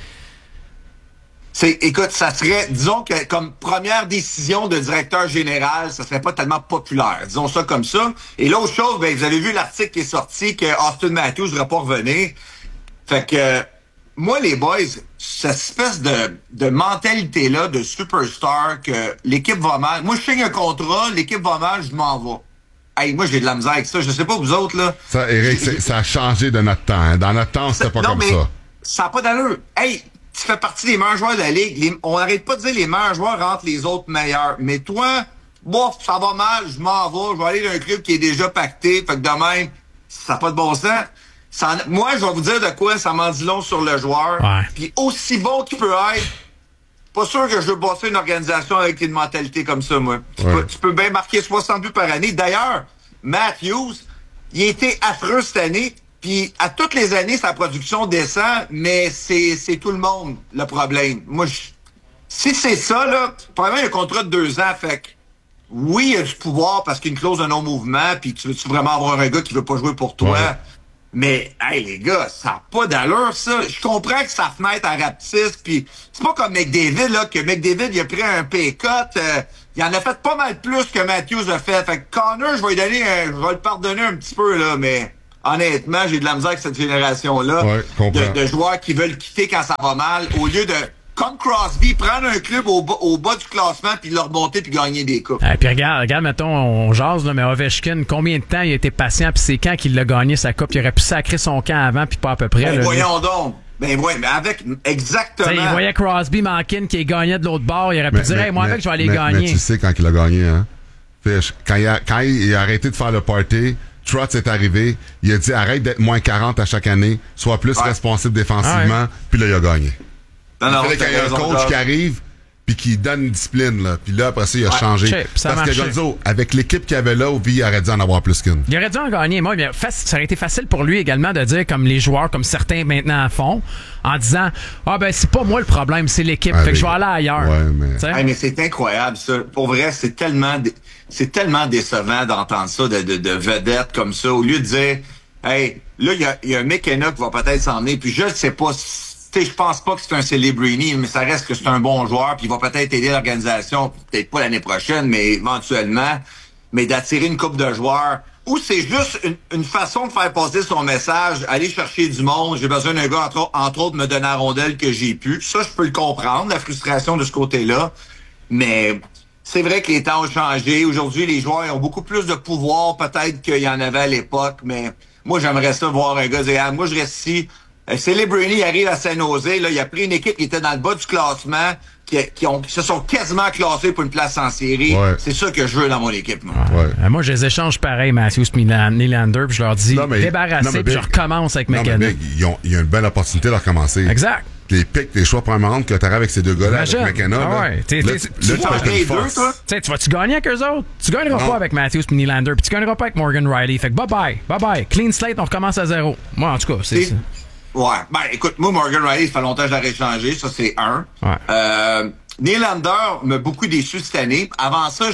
Écoute, ça serait, disons que comme première décision de directeur général, ça serait pas tellement populaire. Disons ça comme ça. Et l'autre chose, ben, vous avez vu l'article qui est sorti que Austin Matthews ne va pas revenir. Fait que, moi, les boys, cette espèce de mentalité-là de superstar que l'équipe va mal. Moi, je signe un contrat, l'équipe va mal, je m'en vais. Hey, moi, j'ai de la misère avec ça. Je sais pas vous autres, là. Ça, Eric, ça a changé de notre temps. Hein. Dans notre temps, c'était pas comme ça. Ça n'a pas d'allure. Hey, tu fais partie des meilleurs joueurs de la Ligue. On n'arrête pas de dire les meilleurs joueurs rentrent les autres meilleurs. Mais toi, bof, ça va mal, je m'en vais. Je vais aller dans un club qui est déjà pacté. Fait que de même, ça n'a pas de bon sens. Moi, je vais vous dire de quoi ça m'en dit long sur le joueur. Ouais. Puis aussi bon qu'il peut être, pas sûr que je veux bosser une organisation avec une mentalité comme ça, moi. Tu peux bien marquer 60 buts par année. D'ailleurs, Matthews, il a été affreux cette année. Puis à toutes les années, sa production descend, mais c'est tout le monde le problème. Moi, si c'est ça, là, probablement il y a un contrat de 2 ans, fait que oui, il y a du pouvoir parce qu'il y a une clause de non-mouvement, puis tu veux-tu vraiment avoir un gars qui veut pas jouer pour toi? Ouais. Mais, hey, les gars, ça n'a pas d'allure, ça. Je comprends que sa fenêtre à rapetisse, puis c'est pas comme McDavid, là, que McDavid, il a pris un pay cut. Il en a fait pas mal plus que Matthews a fait. Fait que Connor, je vais le pardonner un petit peu, là, mais honnêtement, j'ai de la misère avec cette génération-là. De joueurs qui veulent quitter quand ça va mal, au lieu de, comme Crosby, prendre un club au bas du classement, puis le remonter, puis gagner des coupes. Puis regarde, mettons, on jase, là, mais Ovechkin, combien de temps il a été patient, puis c'est quand qu'il l'a gagné sa coupe? Il aurait pu sacrer son camp avant, puis pas à peu près. Ben, là, voyons donc. Ben oui, mais avec exactement. T'sais, il voyait Crosby, Malkin qui gagnait de l'autre bord, il aurait pu dire, hey, moi avec, je vais aller gagner. Mais tu sais quand il a gagné, hein? Fish, quand il a arrêté de faire le party, Trotz est arrivé, il a dit arrête d'être moins 40 à chaque année, sois plus responsable défensivement, puis là il a gagné. Il fallait qu'il y ait un coach qui arrive puis qui donne une discipline, là. Puis là, après ça, il a changé. Parce que Gonzo, avec l'équipe qu'il avait là, il aurait dû en avoir plus qu'une. Il aurait dû en gagner. Moi, ça aurait été facile pour lui également de dire, comme les joueurs, comme certains maintenant font, en disant, c'est pas moi le problème, c'est l'équipe. Fait que je vais aller ailleurs. Ouais, mais c'est incroyable, ça. Pour vrai, c'est tellement décevant d'entendre ça de vedettes comme ça. Au lieu de dire, hey, là, il y a un McKenna qui va peut-être s'en venir, puis je ne sais pas je pense pas que c'est un Celebrini, mais ça reste que c'est un bon joueur, puis il va peut-être aider l'organisation, peut-être pas l'année prochaine, mais éventuellement, mais d'attirer une couple de joueurs, ou c'est juste une façon de faire passer son message, aller chercher du monde, j'ai besoin d'un gars, entre autres, me donner la rondelle que j'ai pu. Ça, je peux le comprendre, la frustration de ce côté-là, mais c'est vrai que les temps ont changé. Aujourd'hui, les joueurs ont beaucoup plus de pouvoir, peut-être qu'il y en avait à l'époque, mais moi, j'aimerais ça voir un gars dire, moi, je reste ici. Celebrini arrive à Saint-Nosé, là, il a pris une équipe qui était dans le bas du classement, qui se sont quasiment classés pour une place en série. Ouais. C'est ça que je veux dans mon équipe. Moi, moi je les échange pareil, Matthews et Nylander, puis je leur dis débarrasser, puis je recommence avec McKenna. Il y a une belle opportunité de recommencer. Exact. Les pics, les choix premiers que tu arrives avec ces deux gars-là, avec McKenna. Tu vas-tu gagner avec eux autres? Tu gagneras pas avec Matthews et Nylander, puis tu gagneras pas avec Morgan Riley. Fait que bye-bye. Clean slate, on recommence à zéro. Moi, en tout cas, c'est ça. Ouais, écoute, moi, Morgan Riley, ça fait longtemps que je l'aurais changé, ça c'est un. Ouais. Nylander m'a beaucoup déçu cette année. Avant ça,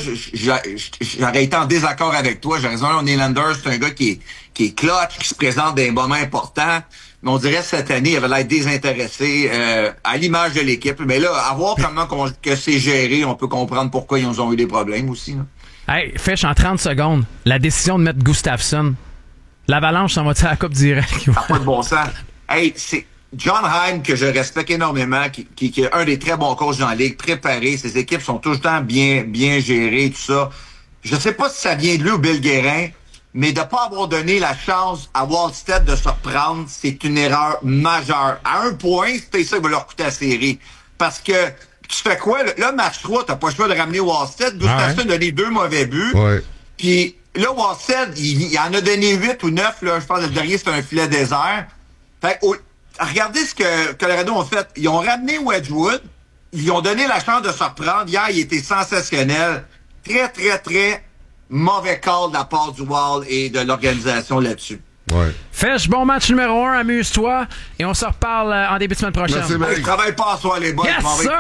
j'aurais été en désaccord avec toi. J'ai raison, Nylander, c'est un gars qui est clutch, qui se présente dans des moments importants. Mais on dirait cette année, il avait l'air désintéressé à l'image de l'équipe. Mais là, à voir comment que c'est géré, on peut comprendre pourquoi ils ont eu des problèmes aussi. Là. Hey, Fish, en 30 secondes, la décision de mettre Gustafsson, l'Avalanche s'en va-tu à la Coupe directe? Ça n'a pas de bon sens. Hey, c'est John Heim, que je respecte énormément, qui est un des très bons coachs dans la Ligue, préparé. Ses équipes sont tout le temps bien gérées, tout ça. Je sais pas si ça vient de lui ou Bill Guérin, mais de pas avoir donné la chance à Wallstedt de se reprendre, c'est une erreur majeure. À un point, c'est ça qui va leur coûter la série. Parce que tu fais quoi? Là, match 3, t'as pas le choix de ramener Wallstedt. Gustafsson a donné 2 mauvais buts. Ouais. Puis là, Wallstedt, il en a donné 8 ou 9. Là, je pense que le dernier, c'était un filet désert. Fait regardez ce que Colorado ont fait. Ils ont ramené Wedgwood. Ils ont donné la chance de se reprendre. Hier, il était sensationnel. Très, très, très mauvais call de la part du Wild et de l'organisation là-dessus. Ouais. Fèche, bon match numéro 1, amuse-toi. Et on se reparle en début de semaine prochaine. Merci, je travaille pas à soir, les boys. Yes,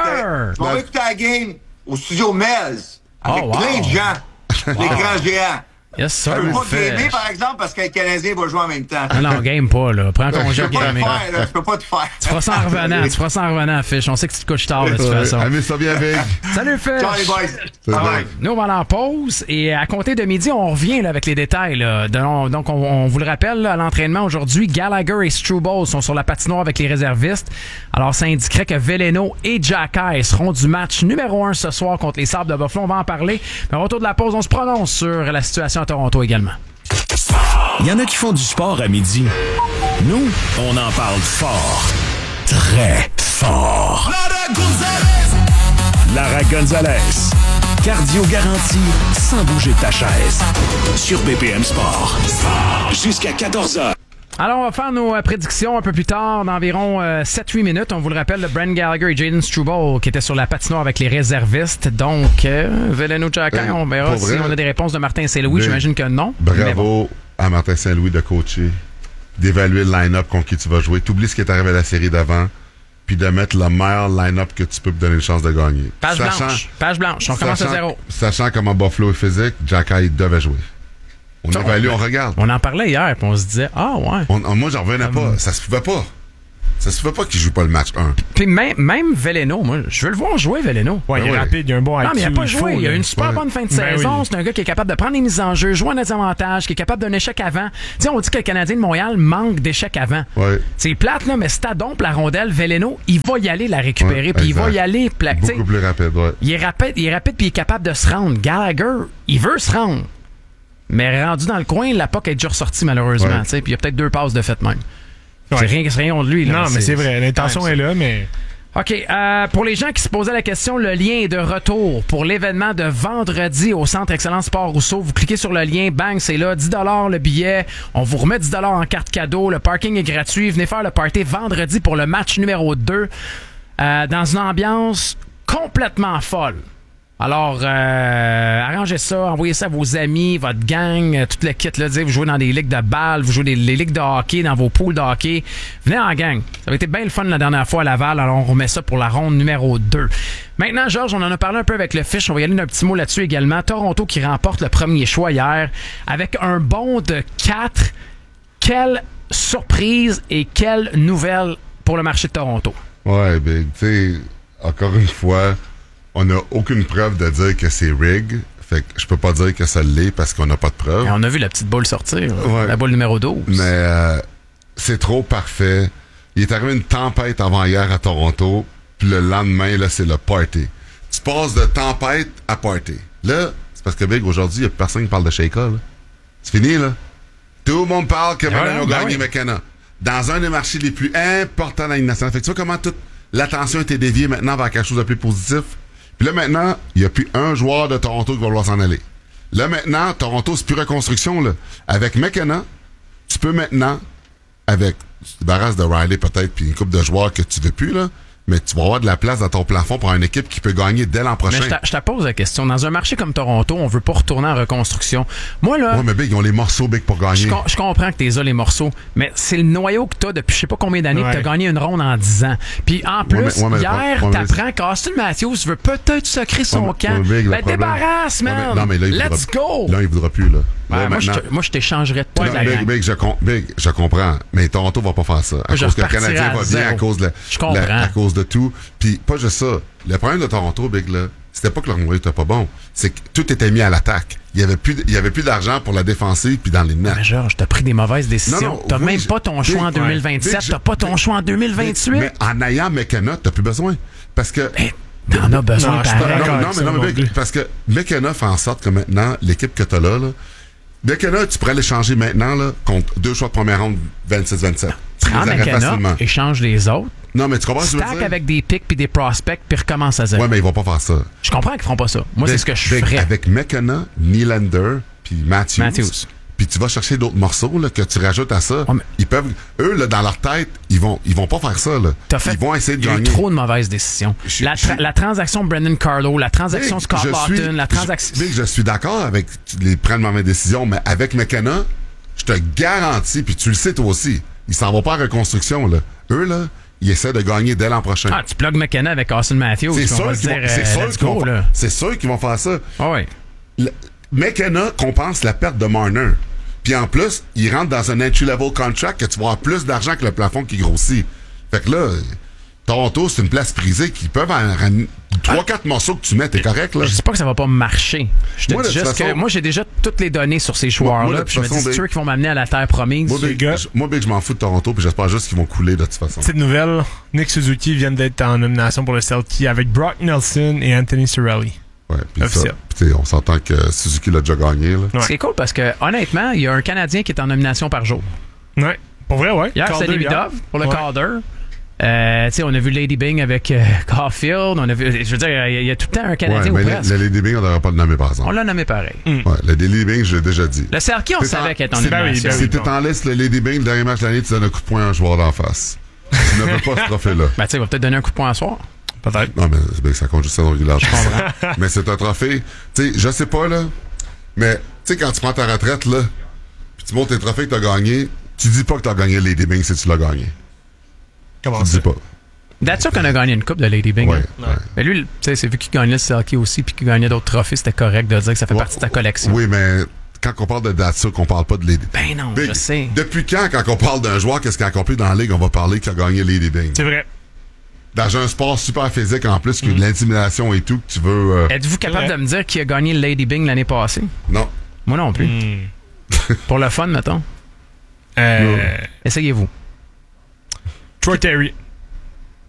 je m'en vais écouter la game au studio Melz. Avec plein de gens. L'écran géant. Yes, sir. Je peux pas gamer, par exemple, parce que le Canadien va jouer en même temps. Non, game pas, là. Prends congé de gamer. Je peux pas te faire. Tu feras ça en revenant, Fish. On sait que tu te couches tard, de toute façon. Amuse ça bien, Big. Salut, Fish. Ciao, les boys. Nous, on va aller en pause. Et à compter de midi, on revient là, avec les détails. Là. Donc, on vous le rappelle, là, à l'entraînement aujourd'hui, Gallagher et Struble sont sur la patinoire avec les réservistes. Alors, ça indiquerait que Veleno et Jacky seront du match numéro 1 ce soir contre les Sabres de Buffalo. On va en parler. Mais au retour de la pause, on se prononce sur la situation à Toronto également. Il y en a qui font du sport à midi. Nous, on en parle fort. Très fort. Lara Gonzalez. Cardio garanti sans bouger de ta chaise. Sur BPM Sport. Jusqu'à 14h. Alors, on va faire nos prédictions un peu plus tard, d'environ 7-8 minutes. On vous le rappelle, le Brent Gallagher et Jaden Struble qui étaient sur la patinoire avec les réservistes. Donc, Veleno Jacky, on verra si on a des réponses de Martin Saint-Louis. J'imagine que non. Bravo à Martin Saint-Louis de coacher, d'évaluer le line-up contre qui tu vas jouer. T'oublies ce qui est arrivé à la série d'avant, puis de mettre le meilleur line-up que tu peux pour donner une chance de gagner. Page blanche. On commence à zéro. Sachant comment Buffalo est physique, Jacky devait jouer. On évalue, on regarde. On en parlait hier, puis on se disait, ouais. Moi, j'en revenais pas. Ça se pouvait pas. Ça se pouvait pas qu'il joue pas le match 1. Puis même Veleno, moi, je veux le voir jouer, Veleno. Ouais, il est rapide, il a un bon IQ. Non, mais il a pas joué. Il a une super bonne fin de saison. C'est un gars qui est capable de prendre les mises en jeu, jouer à notre avantage, qui est capable d'un échec avant. Tu sais, on dit que le Canadien de Montréal manque d'échecs avant. Ouais. C'est plate, là, mais si t'as donc la rondelle, Veleno, il va y aller la récupérer, puis il va y aller... Beaucoup plus rapide, ouais. Il est rapide, puis il est capable de se rendre. Gallagher, il veut se rendre. Mais rendu dans le coin, la POC est déjà ressortie, malheureusement. Puis il y a peut-être 2 passes de fait même. Ouais. C'est rien de lui. Là, non, mais c'est vrai. L'intention est là, mais... OK. Pour les gens qui se posaient la question, le lien est de retour pour l'événement de vendredi au Centre Excellence Sport Rousseau. Vous cliquez sur le lien, bang, c'est là. 10 $ le billet. On vous remet 10 $ en carte cadeau. Le parking est gratuit. Venez faire le party vendredi pour le match numéro 2 dans une ambiance complètement folle. Alors, arrangez ça, envoyez ça à vos amis, votre gang, toute le kit. Là, vous jouez dans des ligues de balle, vous jouez les ligues de hockey, dans vos pools de hockey. Venez en gang. Ça avait été bien le fun la dernière fois à Laval, alors on remet ça pour la ronde numéro 2. Maintenant, Georges, on en a parlé un peu avec le fiche. On va y aller d'un petit mot là-dessus également. Toronto qui remporte le premier choix hier avec un bond de 4. Quelle surprise et quelle nouvelle pour le marché de Toronto. Ouais, ben, tu sais, encore une fois... On n'a aucune preuve de dire que c'est rig. Fait que je peux pas dire que ça l'est parce qu'on n'a pas de preuve. Et on a vu la petite boule sortir, la boule numéro 12. Mais c'est trop parfait. Il est arrivé une tempête avant-hier à Toronto, puis le lendemain, là, c'est le party. Tu passes de tempête à party. Là, c'est parce que, Big, aujourd'hui, il n'y a personne qui parle de Sheika. C'est fini, là. Tout le monde parle que Veleno a gagné McKenna. Dans un des marchés les plus importants de la Ligue nationale. Fait que tu vois comment toute l'attention a été déviée maintenant vers quelque chose de plus positif? Puis là, maintenant, il n'y a plus un joueur de Toronto qui va vouloir s'en aller. Là, maintenant, Toronto, c'est plus reconstruction, là. Avec McKenna, tu peux maintenant, tu te débarrasses de Riley peut-être, puis une couple de joueurs que tu veux plus, là, mais tu vas avoir de la place dans ton plafond pour une équipe qui peut gagner dès l'an prochain. Mais je te pose la question. Dans un marché comme Toronto, on veut pas retourner en reconstruction. Moi, là... Ouais, mais Big, ils ont les morceaux, Big, pour gagner. Je comprends que t'es là, les morceaux, mais c'est le noyau que t'as depuis je sais pas combien d'années que t'as gagné une ronde en 10 ans. Puis en plus, hier, t'apprends qu'Austin Matthews veut peut-être sacrer son camp. Ben, débarrasse, man! Non, mais là, let's go! Là, il voudra plus, là. Ouais, moi, je t'échangerais de toi. Big, je comprends. Mais Toronto va pas faire ça. À cause que le Canadien va bien, à cause de tout. Puis pas juste ça. Le problème de Toronto, Big, là, c'était pas que leur noyau était pas bon. C'est que tout était mis à l'attaque. Il y avait plus d'argent pour la défensive puis dans les nets. Mais Georges, t'as pris des mauvaises décisions. T'as même pas ton choix en 2027. T'as pas ton choix en 2028. Mais en ayant McKenna, t'as plus besoin. Parce que... T'en as besoin pareil. Non, mais Big, parce que McKenna fait en sorte que maintenant, l'équipe que t'as là, McKenna, tu pourrais l'échanger maintenant là, contre 2 choix de première ronde 26-27. Prends McKenna, échange les autres. Non, mais tu comprends ce que je veux dire? Stack avec des picks puis des prospects puis recommence à zéro. Ouais, mais ils vont pas faire ça. Je comprends qu'ils feront pas ça. Moi, c'est ce que je ferais. Avec McKenna, Nylander puis Matthews. Puis tu vas chercher d'autres morceaux là, que tu rajoutes à ça. Ouais, ils peuvent, eux, là, dans leur tête, ils vont pas faire ça. Là. Ils vont essayer de gagner. Il y a eu trop de mauvaises décisions. La transaction Brendan Carlo, la transaction Scott Laughton, la transaction... Je suis d'accord avec les prendre mauvaises décisions, mais avec McKenna, je te garantis, puis tu le sais toi aussi, ils s'en vont pas en reconstruction. Là. Eux, là, ils essaient de gagner dès l'an prochain. Ah, tu plugues McKenna avec Austin Matthews. C'est sûr qu'ils vont faire ça. Ah oui. McKenna compense la perte de Marner. Puis en plus, il rentre dans un entry-level contract que tu vas avoir plus d'argent que le plafond qui grossit. Fait que là, Toronto, c'est une place prisée qui peuvent en 3-4 morceaux que tu mets, t'es correct, là? Je dis pas que ça va pas marcher. Je te dis juste que moi, j'ai déjà toutes les données sur ces joueurs-là, puis je me dis, c'est ceux qui vont m'amener à la terre promise. Moi, Big, je m'en fous de Toronto, puis j'espère juste qu'ils vont couler de toute façon. Petite nouvelle, Nick Suzuki vient d'être en nomination pour le Selkie avec Brock Nelson et Anthony Cirelli. Ouais, puis on s'entend que Suzuki l'a déjà gagné. Là. Ouais. C'est cool parce que, honnêtement, il y a un Canadien qui est en nomination par jour. Ouais, pour vrai, ouais. Hier, c'était Davidov pour le Calder. On a vu Lady Bing avec Caulfield. On a vu, je veux dire, il y a tout le temps un Canadien ou presque. Le Lady Bing, on n'aurait pas le nommer par exemple. On l'a nommé pareil. Ouais, le Lady Bing, je l'ai déjà dit. Le Selkie, on savait qu'elle était en nomination. Si t'es en liste, le Lady Bing, le dernier match de l'année, tu donnes un coup de poing à un joueur d'en face. Tu ne veux pas ce trophée-là. Ben, tu sais, il va peut-être donner un coup de poing à soir. Peut-être. Non, mais ça compte juste ça dans le Mais c'est un trophée. Tu sais, je sais pas, là. Mais, tu sais, quand tu prends ta retraite, là, puis tu montes tes trophées que t'as gagné, tu dis pas que t'as gagné Lady Bing si tu l'as gagné. Comment tu dis pas. That's sûr qu'on a gagné une coupe de Lady Bing. Ouais, hein. Ouais. Mais lui, tu sais, c'est vu qu'il gagnait le Selkie aussi, puis qu'il gagnait d'autres trophées, c'était correct de dire que ça fait partie de ta collection. Oui, mais quand on parle de date, sûr qu'on parle pas de Lady Ben non, Bing. je sais. Depuis quand on parle d'un joueur, qu'est-ce qu'il a accompli dans la ligue, on va parler qu'il a gagné Lady Bing? C'est vrai. Dans un sport super physique en plus, que de l'intimidation et tout, que tu veux... Êtes-vous capable de me dire qui a gagné le Lady Bing l'année passée? Non. Moi non plus. Pour le fun, mettons. Essayez-vous. Troy Terry.